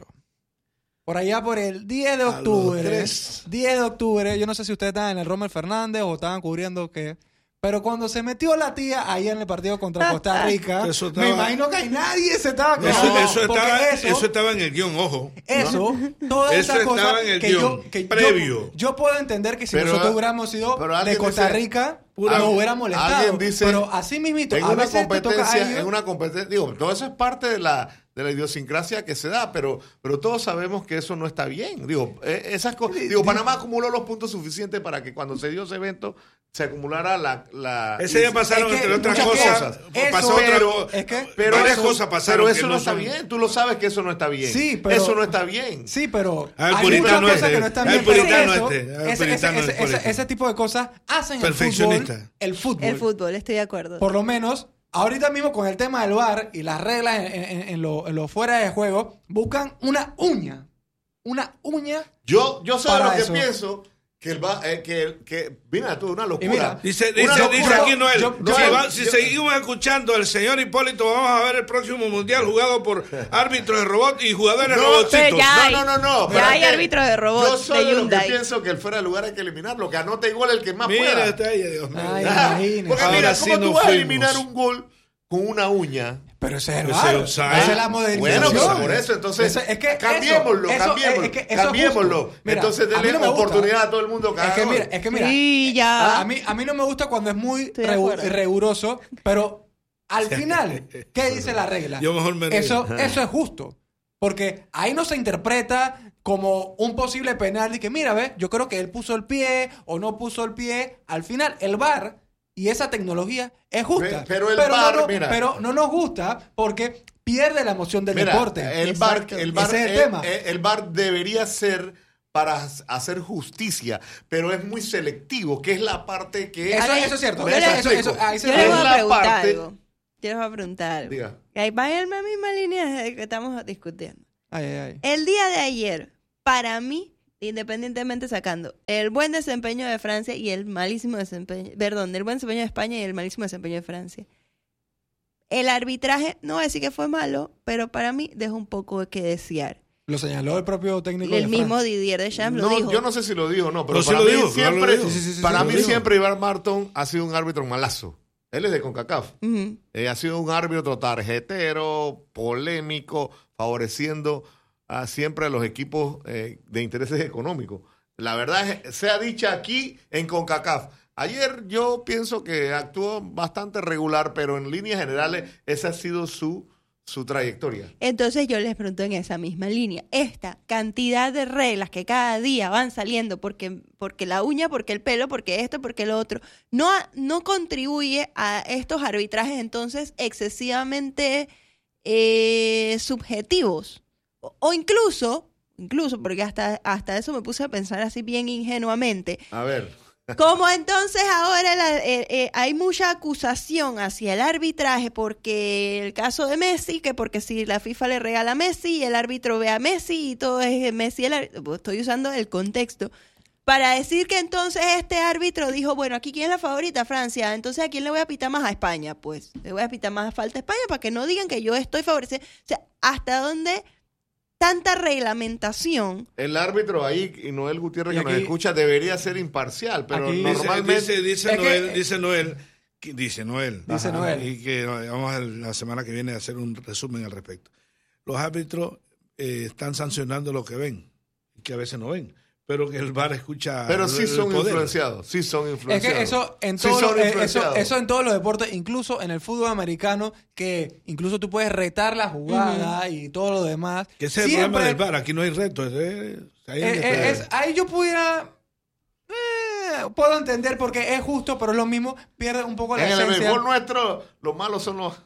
por allá por el diez de A los octubre, tres. diez de octubre, yo no sé si ustedes estaban en el Rommel Fernández o estaban cubriendo qué, pero cuando se metió la tía ahí en el partido contra Costa Rica, Eso estaba- me imagino que ahí nadie se estaba Eso, quejando, eso porque estaba, eso- eso estaba en el guión, ojo. eso, todas Eso esas cosas estaba en el que yo, guión, que yo- previo. Yo, puedo entender que si Pero- nosotros hubiéramos sido pero de alguien Costa dice- Rica, Pura- nos hubiera molestado. alguien dice- pero así mismito, En a una veces te toca a competencia, ellos- en una competencia, digo, todo eso es parte de la, de la idiosincrasia que se da, pero, pero todos sabemos que eso no está bien. Digo, eh, esas cosas, digo, Panamá acumuló los puntos suficientes para que cuando se dio ese evento se acumulara la, la Ese día pasaron, es que entre otras muchas cosas, cosas. Eso, pasó otra- pero- es que- pero varias eso, cosas pasaron pero que eso no, no está son- bien, tú lo sabes que eso no está bien. Sí, pero- eso no está bien. Sí, pero Ah, el hay puritano muchas cosas este, que no están el bien. pero puritano eso, este, el ese, ese, puritano ese, del ese- colegio. ese tipo de cosas hacen el fútbol, Perfeccionista. el fútbol. El fútbol, estoy de acuerdo. Por lo menos, ahorita mismo con el tema del V A R y las reglas en, en- en lo, en lo fuera de juego, buscan una uña. Una uña. Yo, yo sé Para lo que eso. pienso, que el va, eh, que, que, mira tú, una locura. mira, Dice, Una dice, locura. dice aquí Noel, Yo- si, yo- va- si yo- seguimos escuchando al señor Hipólito, vamos a ver el próximo mundial jugado por árbitros de robot y jugadores No, robotcitos. pero ya hay- no, no, no, no. ya pero hay es que árbitros de robot Yo soy de de lo que Hyundai. pienso que el fuera de lugar hay que eliminarlo, que anote igual el que más Mira, pueda. está ahí, Dios mío. Ay, Ah, imagínese. porque Ahora mira, sí ¿cómo tú nos vas a fuimos. eliminar un gol con una uña? Pero ese es el Ese V A R. es offside. Esa es la modernización. Bueno, pues por eso, entonces, Eso- es que cambiémoslo, eso- eso- cambiémoslo, es que eso es cambiémoslo. justo. Mira, Entonces, a mí denle no me gusta. oportunidad a todo el mundo que Es haga que gol. mira, es que mira. Sí, ya. A mí, a mí no me gusta cuando es muy Estoy de regu- acuerdo. riguroso, pero al final, ¿qué dice la regla? Yo mejor me río. Eso, eso es justo. Porque ahí no se interpreta como un posible penal de que, mira, ve, yo creo que él puso el pie o no puso el pie. Al final, el V A R y esa tecnología es justa. Pero el pero, V A R, no, no, mira. pero no nos gusta porque pierde la emoción del Mira, deporte. El V A R, el V A R, Ese es el el, tema. el- el V A R debería ser para hacer justicia, pero es muy selectivo, que es la parte que... Eso, Ahora, eso es cierto. yo Eso, le- eso, eso, ahí se Yo Es les voy a la preguntar parte- algo. Yo les voy a preguntar algo. Diga. Ahí va en la misma línea de que estamos discutiendo. Ay, ay, ay. El día de ayer, para mí, independientemente sacando el buen desempeño de Francia y el malísimo desempeño, perdón, el buen desempeño de España y el malísimo desempeño de Francia, el arbitraje, no voy a decir que fue malo, pero para mí dejó un poco de que desear. Lo señaló el propio técnico de El mismo Francia. Didier Deschamps lo No, dijo. yo no sé si lo dijo o no, pero Pero sí para lo mí dijo, claro, siempre, lo dijo. Sí, sí, sí, para sí, mí lo dijo. siempre Iván Marton ha sido un árbitro malazo. Él es de CONCACAF. Ujú. Eh, ha sido un árbitro tarjetero, polémico, favoreciendo a siempre a los equipos eh, de intereses económicos. La verdad es, sea dicha aquí en CONCACAF. Ayer yo pienso que actuó bastante regular, pero en líneas generales esa ha sido su, su trayectoria. Entonces yo les pregunto en esa misma línea, esta cantidad de reglas que cada día van saliendo, porque, porque la uña, porque el pelo, porque esto, porque lo otro, no, no contribuye a estos arbitrajes entonces excesivamente eh, subjetivos. O, o incluso, incluso, porque hasta, hasta eso me puse a pensar así bien ingenuamente, A ver. como entonces ahora la- eh, eh, hay mucha acusación hacia el arbitraje porque el caso de Messi, que porque si la FIFA le regala a Messi y el árbitro ve a Messi y todo es Messi, el árbitro, pues estoy usando el contexto, para decir que entonces este árbitro dijo, bueno, aquí quién es la favorita, Francia, entonces ¿a quién le voy a pitar más? A España, pues le voy a pitar más falta a España para que no digan que yo estoy favoreciendo. O sea, ¿hasta dónde tanta reglamentación? El árbitro ahí, y Noel Gutiérrez Y que nos aquí- escucha, debería ser imparcial, pero Aquí- Dice, normalmente... dice, dice Es que- Noel, dice Noel, que- dice Noel, Dice Ajá. Noel. y que vamos a, la semana que viene a hacer un resumen al respecto. Los árbitros eh, están sancionando lo que ven, que a veces no ven, pero que el V A R escucha. Pero el- sí el son poder. influenciados, sí son Es influenciados. que eso en, Sí todo son lo- eh, eso, influenciados. eso en todos los deportes, incluso en el fútbol americano, que incluso tú puedes retar la jugada y todo lo demás. Que ese es el Siempre- problema del V A R, aquí no hay reto. es- es- ahí eh, es donde eh, está. es- ahí yo pudiera... eh, puedo entender porque es justo, pero es lo mismo, pierde un poco la En el esencia. béisbol nuestro, los malos son los...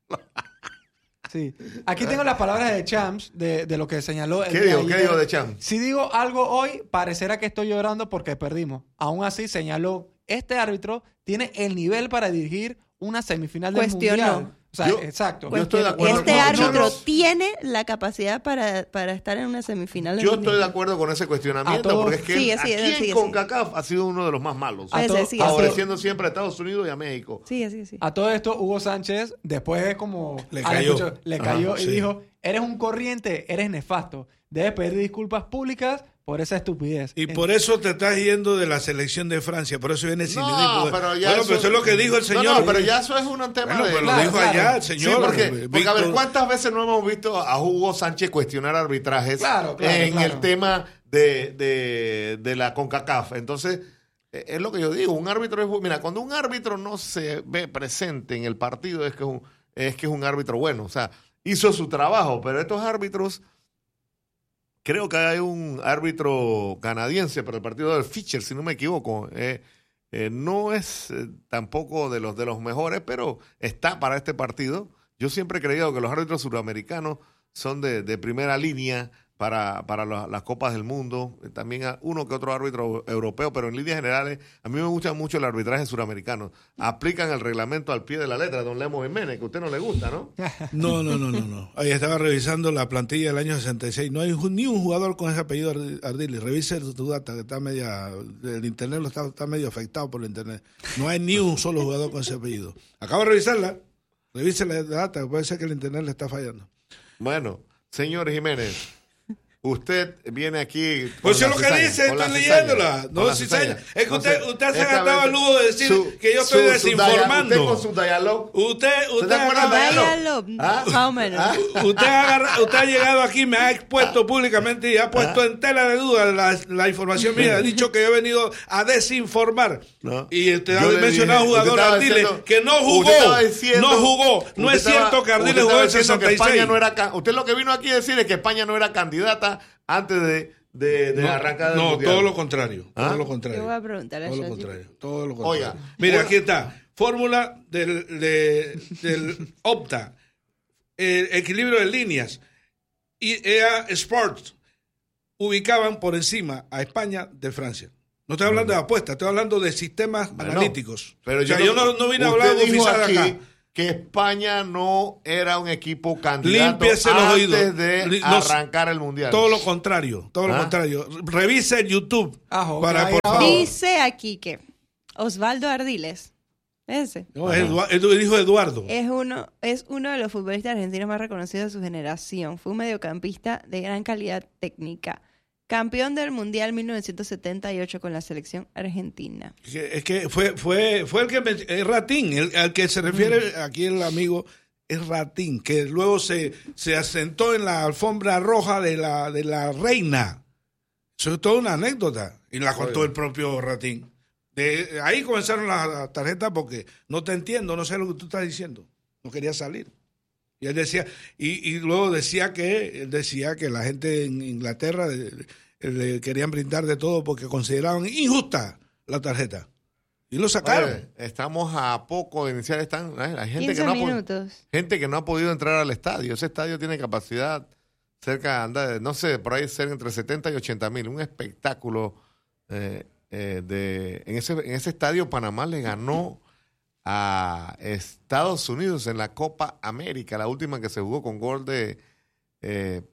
Sí. Aquí tengo las palabras de Champs de, de lo que señaló. el ¿Qué día digo? ¿Qué ayer. digo de Champs? Si digo algo hoy, parecerá que estoy llorando porque perdimos. Aún así, señaló, este árbitro tiene el nivel para dirigir una semifinal del Cuestionó. Mundial. O sea, Yo- exacto. yo estoy de acuerdo Este con árbitro Champs. tiene la capacidad para, para estar en una semifinal. del Yo Mundial. estoy de acuerdo con ese A cuestionamiento, todos- porque es que Sigue, él- sigue, aquí sigue, en sigue. CONCACAF ha sido uno de los más malos, A Ese, to- sigue, a sigue. favoreciendo siempre a Estados Unidos y a México. Sí, sí, sí. A todo esto, Hugo Sánchez, después como... Le al cayó. escucho- le Ajá, cayó y sí. dijo, eres un corriente, eres nefasto. Debes pedir disculpas públicas por esa estupidez. Y por eso te estás yendo de la selección de Francia, por eso viene sin No, pero ya Bueno, pero eso es lo que dijo el señor. No, no, pero ya eso es un tema Bueno, de... pero Claro, lo dijo claro. allá el Sí, señor. porque, eh, porque a ver, Víctor. ¿cuántas veces no hemos visto a Hugo Sánchez cuestionar arbitrajes Claro, claro, en claro. el tema de, de, de la CONCACAF? Entonces, eh, es lo que yo digo, un árbitro es... bu- Mira, cuando un árbitro no se ve presente en el partido es que es un, es que es un árbitro bueno, o sea, hizo su trabajo, pero estos árbitros... Creo que hay un árbitro canadiense para el partido del Fischer, si no me equivoco. Eh, eh, no es eh, tampoco de los de los mejores, pero está para este partido. Yo siempre he creído que los árbitros suramericanos son de, de primera línea para, para la- las Copas del Mundo. Eh, También a uno que otro árbitro europeo, pero en líneas generales, a mí me gusta mucho el arbitraje suramericano. Aplican el reglamento al pie de la letra, don Lemos Jiménez, que a usted no le gusta, ¿no? No, no, no, no, no. Ahí estaba revisando la plantilla del año sesenta y seis. No hay un- ni un jugador con ese apellido Ardi- Ardili. Revise tu data, que está media. El internet lo está, está medio afectado por el internet. No hay ni un solo jugador con ese apellido. Acabo de revisarla. Revise la data, puede ser que el internet le está fallando. Bueno, señor Jiménez, usted viene aquí. con Pues eso es la lo que cizaña, dice, con la estoy cizaña, leyéndola. con No, la cizaña. Es que usted, Entonces, usted se ha esta gastado vez el lujo de decir su- que yo estoy su- su dia- desinformando. Usted con su diálogo. Usted, ¿Usted usted, te acuerdas agarra- de Váyalo, ¿Ah? más o menos. ¿Ah? usted, agarra- usted ha llegado aquí, me ha expuesto públicamente y ha puesto en tela de duda la, la información mía. Ha dicho que yo he venido a desinformar. No. Y usted Yo ha le mencionado dije, jugador usted estaba Ardiles diciendo- que no jugó. usted estaba diciendo- no jugó. No usted es cierto estaba- que Ardiles usted jugó en estaba diciendo sesenta y que España seis. no era ca- usted lo que vino aquí a decir es que España no era candidata antes de, de, de no, arrancada del no, mundial? todo lo contrario. ¿Ah? Todo lo Yo contrario. voy a preguntarle a Todo lo ChatGPT. contrario. Todo lo contrario. Oiga, Mira, una- aquí está. Fórmula del, de- del Opta. El equilibrio de líneas. Y E A Sports ubicaban por encima a España de Francia. No estoy hablando de apuestas, estoy hablando de sistemas Bueno, analíticos. Pero o sea, yo no, no vine a usted hablar de dijo oficial aquí acá. que España no era un equipo candidato Límpiese los antes oídos. de Li- no, arrancar el mundial. Todo lo contrario, todo lo ¿Ah? contrario. Revise YouTube Ah, ok, para ahí por abajo. favor. Dice aquí que Osvaldo Ardiles, ese, No, es Edu- Edu- el hijo de Eduardo. es uno, es uno de los futbolistas argentinos más reconocidos de su generación. Fue un mediocampista de gran calidad técnica. Campeón del Mundial mil novecientos setenta y ocho con la selección argentina. Que- Es que fue, fue, fue el que men- es Ratín, el, al que se refiere aquí el amigo es Ratín, que luego se, se asentó en la alfombra roja de la, de la reina. Eso es toda una anécdota. Y la contó Oye. el propio Ratín. De ahí comenzaron las tarjetas porque no te entiendo, no sé lo que tú estás diciendo. No quería salir. Y él decía, y, y luego decía que, él decía que la gente en Inglaterra le, le querían brindar de todo porque consideraban injusta la tarjeta. Y lo sacaron. Oye, estamos a poco de iniciar. Están, hay gente que, quince no ha, po- minutos. gente que no ha podido entrar al estadio. Ese estadio tiene capacidad cerca, anda, de- no sé, por ahí ser entre setenta y ochenta mil. Un espectáculo eh, eh, de en ese, en ese estadio. Panamá le ganó a Estados Unidos en la Copa América, la última que se jugó con gol de, eh,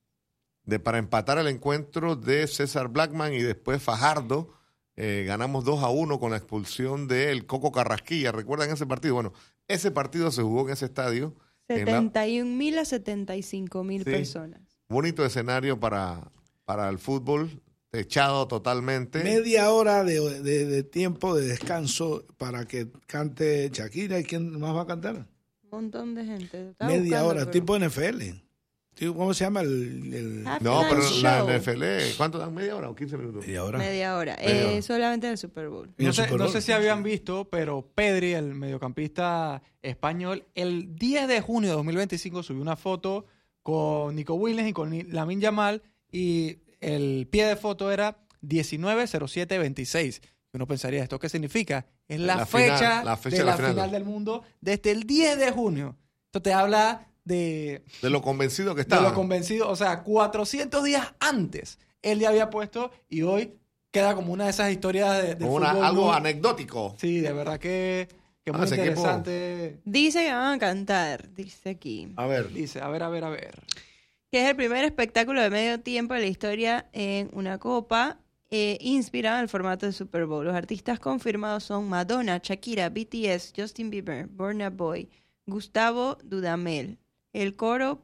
de para empatar el encuentro de César Blackman y después Fajardo. Eh, ganamos dos a uno con la expulsión del Coco Carrasquilla. ¿Recuerdan ese partido? Bueno, ese partido se jugó en ese estadio. En la- setenta y un mil a setenta y cinco mil Sí. personas. bonito escenario para, para el fútbol, techado totalmente. Media hora de, de- de tiempo de descanso para que cante Shakira. ¿Y quién más va a cantar? Un montón de gente. Estaba Media buscando, hora, pero- tipo N F L. Tipo, ¿cómo se llama el...? el- Ah, No, pero Halftime la show. N F L, ¿cuánto dan? ¿Media hora o quince minutos? Media hora. Media hora. Media Eh, hora. solamente el Super Bowl. Y el No sé, Super no Bowl. sé si habían visto, pero Pedri, el mediocampista español, el diez de junio de dos mil veinticinco subió una foto con Nico Williams y con Ni- Lamine Yamal y el pie de foto era diecinueve cero siete veintiséis. Uno pensaría, ¿esto qué significa? Es la, La fecha, final, la fecha de de la la final. final del mundo desde el diez de junio. Esto te habla de, De lo convencido que de estaba. lo convencido, o sea, cuatrocientos días antes él ya había puesto y hoy queda como una de esas historias de, de Como una- fútbol algo muy- anecdótico. Sí, de verdad que, que Ah, muy ese equipo- interesante. Dice que van a cantar, dice aquí. A ver, Dice, a ver, a ver, a ver. Que es el primer espectáculo de medio tiempo de la historia en una copa eh, inspirado en el formato de Super Bowl. Los artistas confirmados son Madonna, Shakira, B T S, Justin Bieber, Burna Boy, Gustavo Dudamel, el coro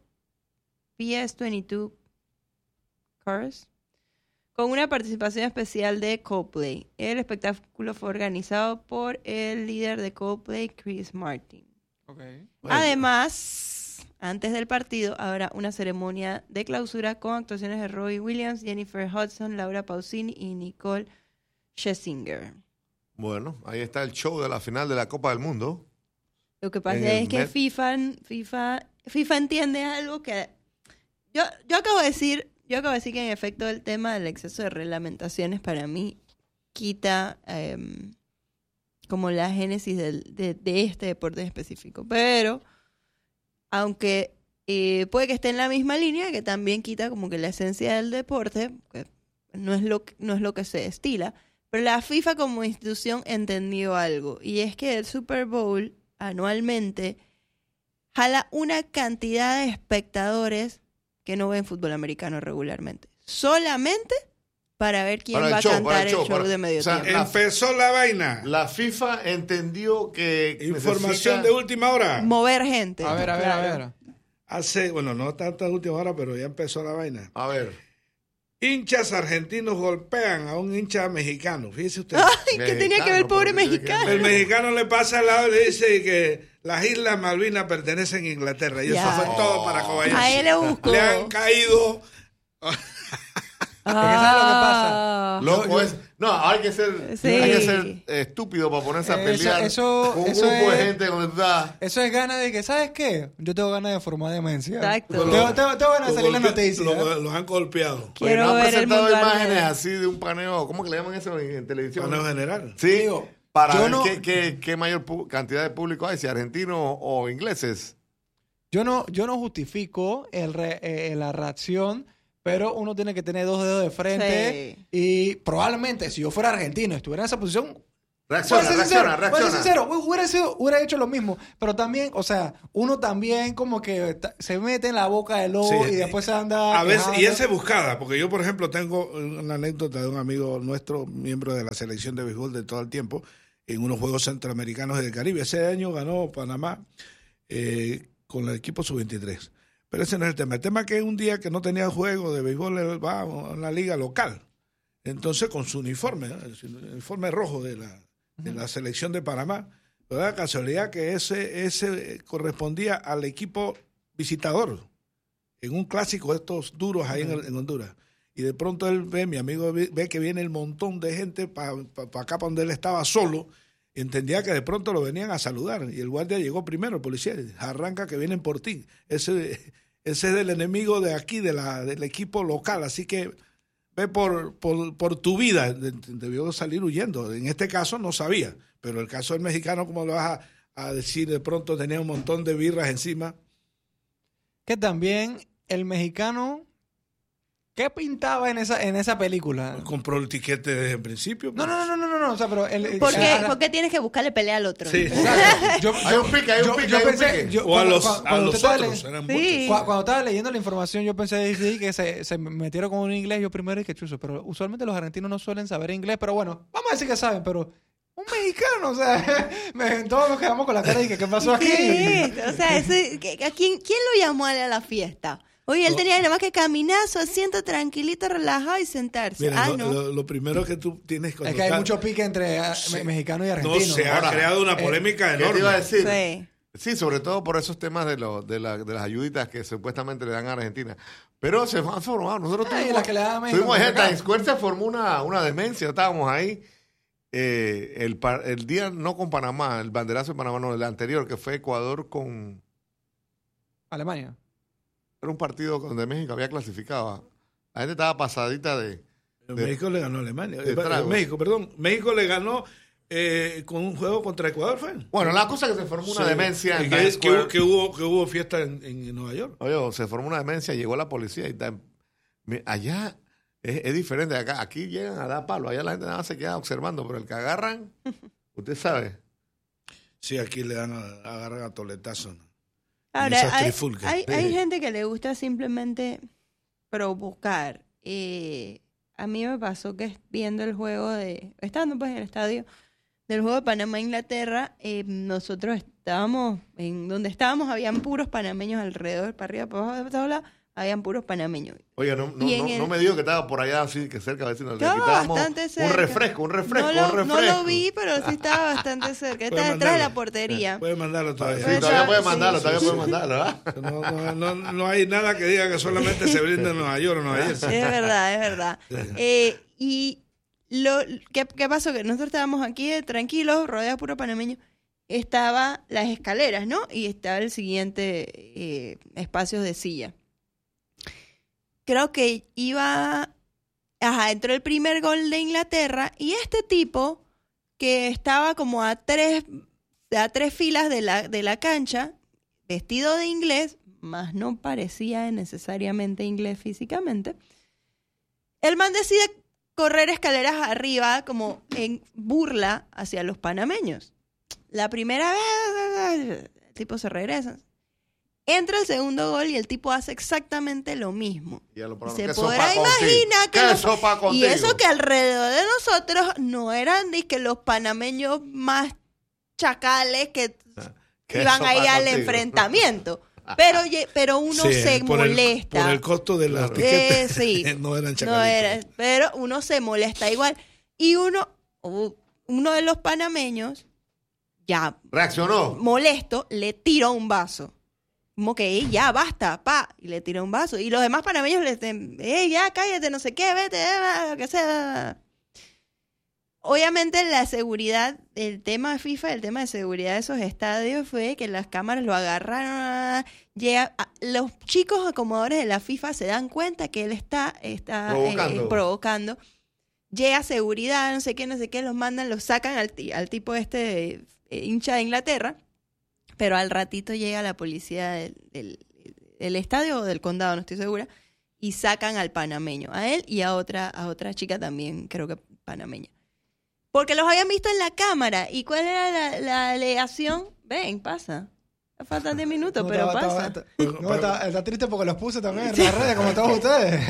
P S veintidós Chorus, con una participación especial de Coldplay. El espectáculo fue organizado por el líder de Coldplay, Chris Martin. bueno, Además, antes del partido habrá una ceremonia de clausura con actuaciones de Robbie Williams, Jennifer Hudson, Laura Pausini y Nicole Scherzinger. bueno, ahí está el show de la final de la Copa del Mundo. Lo que pasa En el es que Met. FIFA, FIFA, FIFA entiende algo que yo, yo acabo de decir, yo acabo de decir que en efecto el tema del exceso de reglamentaciones para mí quita em, como la génesis del- de, de este deporte en específico. Pero aunque eh, puede que esté en la misma línea, que también quita como que la esencia del deporte, que no es lo que, no es lo que se estila, pero la FIFA como institución entendió algo, y es que el Super Bowl anualmente jala una cantidad de espectadores que no ven fútbol americano regularmente. Solamente para ver quién Para el va a show, cantar para el el show, show, para- de medio o sea, tiempo. Empezó la vaina. La FIFA entendió que Información necesita- de última hora. Mover gente. A ver, a ver, Claro. a ver. Hace, bueno, no tanta última hora, pero ya empezó la vaina. A ver. Hinchas argentinos golpean a un hincha mexicano. Fíjese usted. Ay, ¿qué tenía que ver el pobre pero ¿qué tiene que mexicano? ver? El mexicano le pasa al lado y le dice que las Islas Malvinas pertenecen a Inglaterra. Y Ya. eso fue todo para Kobayashi. A él le buscó. Le han caído ¿sabes lo que pasa? Loco Yo- yo- es. No, hay que ser, Sí. hay que ser eh, estúpido para ponerse a Eso- pelear eso- con un eso grupo de es- gente donde tú estás. Eso es ganas de que, ¿sabes qué? Yo tengo ganas de formar demencia. Exacto. Pero- Tengo, tengo- tengo ganas de Lo salir en las golpe- noticias. lo- Los han golpeado. Oye, Quiero ¿no han ver el presentado mundo imágenes arder. así de un paneo? ¿Cómo que le llaman eso en, en televisión? Paneo general. Sí, Digo, para yo ver no- qué, qué- qué mayor pu- cantidad de público hay, si argentinos o ingleses. Yo no, yo no justifico el re- eh, la reacción, pero uno tiene que tener dos dedos de frente. Sí. Y probablemente, si yo fuera argentino y estuviera en esa posición, Reacciona, voy a ser reacciona, sincero, voy a ser reacciona. sincero, hubiera, sido- hubiera hecho lo mismo. Pero también, o sea, uno también como que ta- se mete en la boca del lobo Sí. y después se anda. A veces, y quejando. esa es buscada, porque yo, por ejemplo, tengo una anécdota de un amigo nuestro, miembro de la selección de béisbol de todo el tiempo, en unos Juegos Centroamericanos del Caribe. Ese año ganó Panamá eh, con el equipo sub veintitrés. Pero ese no es el tema. El tema es que un día que no tenía juego de béisbol, él va a una liga local. Entonces, con su uniforme, ¿no? El uniforme rojo de la, de la selección de Panamá, pero da casualidad que ese, ese correspondía al equipo visitador en un clásico de estos duros ahí en, el- en Honduras. Y de pronto él ve, mi amigo ve, ve que viene el montón de gente para pa, pa acá, para donde él estaba solo. Entendía que de pronto lo venían a saludar. Y el guardia llegó primero, el policía, arranca que vienen por ti. Ese, ese es el enemigo de aquí, de la, del equipo local. Así que ve por, por, por tu vida. De- Debió salir huyendo. En este caso no sabía. Pero el caso del mexicano, ¿cómo lo vas a, a decir? De pronto tenía un montón de birras encima. Que también el mexicano, ¿qué pintaba en esa, en esa película? Compró el tiquete desde el principio. No, no, no, no, no, no, o sea, pero el, el- ¿Por qué, a la- por qué tienes que buscarle pelea al otro? Sí. Exacto. Yo- Hay yo- un pique, hay un yo- pique, yo hay un pensé- pique. yo- O a cuando- los, cuando- a cuando los usted estaba otros. le- Eran Sí. muchos. Cu- Cuando estaba leyendo la información, yo pensé sí, que se, se metieron con un inglés. Yo primero dije chuzo, pero usualmente los argentinos no suelen saber inglés. Pero bueno, vamos a decir que saben, pero un mexicano, o sea, me- todos nos quedamos con la cara y que ¿qué pasó aquí? ¿Qué? O sea, ese- ¿a quién, ¿quién lo llamó a él a la fiesta? Oye, él tenía nada más que caminar su asiento tranquilito, relajado y sentarse. Mira, ah, lo, no. lo- lo primero que tú tienes cuando Es que hay estás- mucho pique entre ah, me- mexicano y No, argentino. se ha Ahora, creado una eh, polémica ¿Qué te enorme. iba a decir? Sí. Sí, sobre todo por esos temas de, lo, de, la- de las ayuditas que supuestamente le dan a Argentina. Pero se han formado. Nosotros Ay, tuvimos, las que le dan a México, tuvimos ahí en acá. Times Square, se formó una, una demencia. Estábamos ahí. eh, el, par- el día no con Panamá, el banderazo de Panamá, no, el anterior, que fue Ecuador con. Alemania. Era un partido donde México había clasificado. La gente estaba pasadita de. Pero de- México le ganó a Alemania. de Eh, tragos. México, perdón. México le ganó eh, con un juego contra Ecuador, ¿fue? Bueno, la cosa es que se formó una Sí. demencia en Y Times que, que, Square. hubo- que hubo, que hubo fiesta en, en Nueva York. Oye, se formó una demencia, llegó la policía y tal. Mi- allá es, es diferente. Acá, aquí llegan a dar palo. Allá la gente nada más se queda observando, pero el que agarran, usted sabe. Sí, aquí le dan a, agarran a toletazos. Ahora, esas hay, trifulcas. hay, Sí. hay gente que le gusta simplemente provocar. Eh, a mí me pasó que viendo el juego de... Estando pues en el estadio del juego de Panamá-Inglaterra, eh, nosotros estábamos... En donde estábamos habían puros panameños alrededor, para arriba, para abajo, de todos lados, habían puros panameños. Oye, no, no, Y en no, el- no me dijo que estaba por allá así, que cerca, a ver si nos le Estaba quitábamos bastante un cerca. refresco, un refresco, no, lo, un no refresco. lo vi, pero sí estaba bastante cerca. Puede Está detrás de la mandarlo. portería. Puede mandarlo Sí, todavía. Pues, todavía puede sí, mandarlo, sí, todavía sí, puede sí. mandarlo, ¿verdad? No, no, no, no hay nada que diga que solamente se brinda en Nueva York o Nueva Jersey. Es verdad, es verdad. Eh, y lo ¿qué, qué pasó? Que nosotros estábamos aquí eh, tranquilos, rodeados de puro panameño. Estaba las escaleras, ¿no? Y estaba el siguiente eh, espacios de silla. Creo que iba... Ajá, entró el primer gol de Inglaterra y este tipo que estaba como a tres, a tres filas de la, de la cancha, vestido de inglés, más no parecía necesariamente inglés físicamente, el man decide correr escaleras arriba como en burla hacia los panameños. La primera vez, el tipo se regresa. Entra el segundo gol y el tipo hace exactamente lo mismo. Ya lo probaron. Se ¿Qué podrá sopa contigo? imaginar que ¿Qué los- sopa Y contigo? eso que alrededor de nosotros no eran ni que los panameños más chacales que ¿Qué iban sopa ahí al contigo? enfrentamiento. Pero, ye- pero uno Sí, se por el- molesta. por el costo de las Claro. tiquetes. Eh, sí. no eran No chacalitos. era, pero uno se molesta igual. Y uno, u- uno de los panameños, ya Reaccionó. molesto, le tiró un vaso. como que, "Ey, ya, basta, pa", y le tira un vaso. Y los demás panameños le dicen, "Ey, ya, cállate, no sé qué, vete, eh, lo que sea". Obviamente la seguridad, el tema de FIFA, el tema de seguridad de esos estadios fue que las cámaras lo agarraron, llega, a- los chicos acomodadores de la FIFA se dan cuenta que él está, está Provocando. eh, provocando. Llega seguridad, no sé qué, no sé qué, los mandan, los sacan al, ti- al tipo este eh, hincha de Inglaterra, pero al ratito llega la policía del, del- del estadio o del condado, no estoy segura, y sacan al panameño, a él y a otra, a otra chica también, creo que panameña. Porque los habían visto en la cámara. ¿Y cuál era la, la alegación? Ven, pasa. Faltan diez minutos, No, pero estaba- pasa. estaba- estaba- no, está, está triste porque los puse también en las redes, como todos ustedes.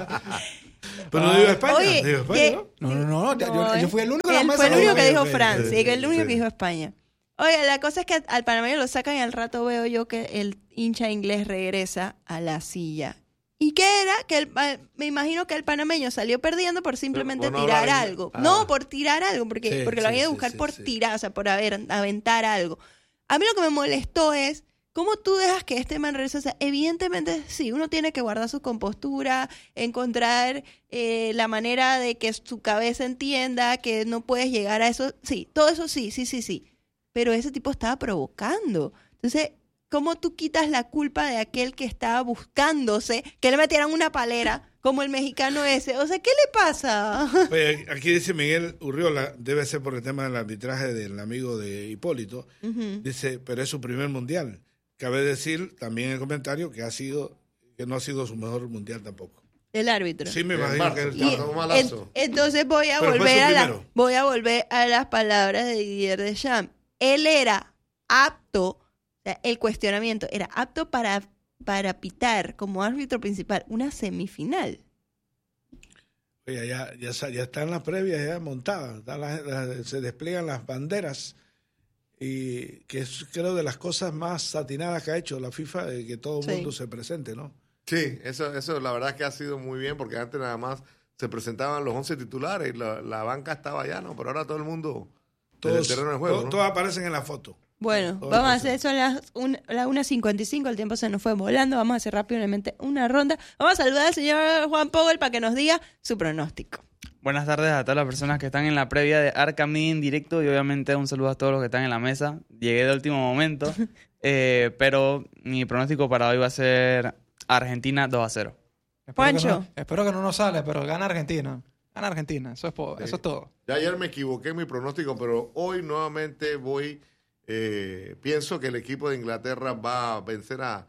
Pero no digo España, Oye, digo España, que- ¿no? No, no, no. yo, No, yo eh. fui el único en la Él mesa. fue el que único lo que vi. dijo ok, Francia, sí, que el único sí. que dijo España. Oye, la cosa es que al panameño lo sacan y al rato veo yo que el hincha inglés regresa a la silla. ¿Y qué era? Que el, pa- me imagino que el panameño salió perdiendo por simplemente por no tirar hablar algo. inglés. Ah. No, por tirar algo, porque, Sí, porque lo sí, había de sí, buscar sí, por sí. tirar, o sea, por haber, aventar algo. A mí lo que me molestó es cómo tú dejas que este man regrese. O sea, evidentemente sí, uno tiene que guardar su compostura, encontrar eh, la manera de que su cabeza entienda que no puedes llegar a eso. Sí, todo eso sí, sí, sí, sí. Pero ese tipo estaba provocando. Entonces, ¿cómo tú quitas la culpa de aquel que estaba buscándose que le metieran una palera como el mexicano ese? O sea, ¿qué le pasa? Oye, aquí dice Miguel Urriola, debe ser por el tema del arbitraje del amigo de Hipólito. Ujú. Dice, pero es su primer mundial. Cabe decir también en el comentario que ha sido, que no ha sido su mejor mundial tampoco. El árbitro. Sí, me Bien, imagino Marta. que él Y Claro, un malazo. en- entonces voy a Pero fue volver su a la, primero. voy a volver a las palabras de Didier Deschamps. Él era apto, o sea, el cuestionamiento era apto para, para pitar como árbitro principal una semifinal. Oye, ya, ya, sa- ya están las previas ya montadas, están las- las- se despliegan las banderas y que es creo de las cosas más atinadas que ha hecho la FIFA, de que todo el Sí. mundo se presente, ¿no? Sí, eso, eso la verdad que ha sido muy bien porque antes nada más se presentaban los once titulares y la, la banca estaba allá, ¿no? Pero ahora todo el mundo desde Todos, el terreno de juego, to- ¿no? todos aparecen en la foto. Bueno, Todo vamos a eso. hacer, son las, un, las una cincuenta y cinco, el tiempo se nos fue volando, vamos a hacer rápidamente una ronda. Vamos a saludar al señor Juan Pogel para que nos diga su pronóstico. Buenas tardes a todas las personas que están en la previa de Arca Media en directo y obviamente un saludo a todos los que están en la mesa. Llegué de último momento, eh, pero mi pronóstico para hoy va a ser Argentina dos a cero. Espero Juancho. Que no, espero que no nos sale, pero gana Argentina. Gana Argentina, eso es, po- Sí. eso es todo. Ya ayer me equivoqué en mi pronóstico, pero hoy nuevamente voy, eh, pienso que el equipo de Inglaterra va a vencer a,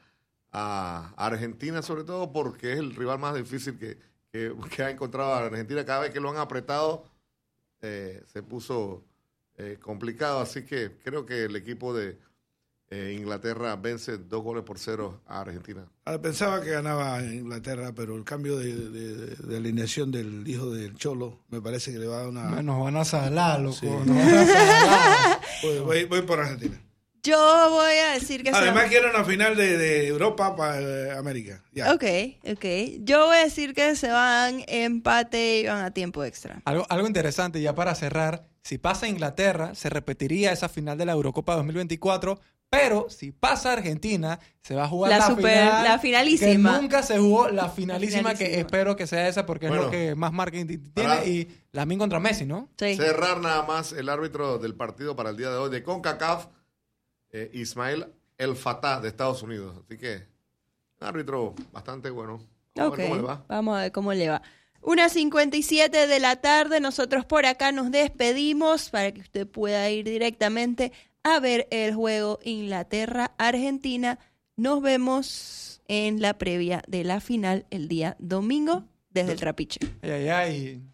a Argentina, sobre todo porque es el rival más difícil que, que, que ha encontrado a Argentina. Cada vez que lo han apretado, eh, se puso eh, complicado, así que creo que el equipo de eh, Inglaterra vence dos goles por cero a Argentina. Ah, pensaba que ganaba Inglaterra, pero el cambio de, de- de alineación del hijo del Cholo me parece que le va a dar una... Nos van a salar, loco. Sí. Nos van a salar. Voy, voy- voy por Argentina. Yo voy a decir que se Además quiero una final de, de Europa para América. Ya. Ok, ok. Yo voy a decir que se van empate y van a tiempo extra. Algo, algo interesante, ya para cerrar, si pasa Inglaterra, se repetiría esa final de la Eurocopa dos mil veinticuatro, pero si pasa Argentina, se va a jugar La la, super- final, la finalísima. que nunca se jugó, la finalísima, finalísima. que espero que sea esa porque Bueno. es lo que más marketing tiene, Ahora- y Lamine contra Messi, ¿no? Sí. Cerrar nada más el árbitro del partido para el día de hoy de CONCACAF, eh, Ismael El Fatah de Estados Unidos. Así que, un árbitro bastante bueno. Vamos Ok, a ver cómo le va. vamos a ver cómo le va. una cincuenta y siete de la tarde, nosotros por acá nos despedimos para que usted pueda ir directamente a ver el juego Inglaterra-Argentina. Nos vemos en la previa de la final el día domingo desde el Trapiche. Ay, ay, ay.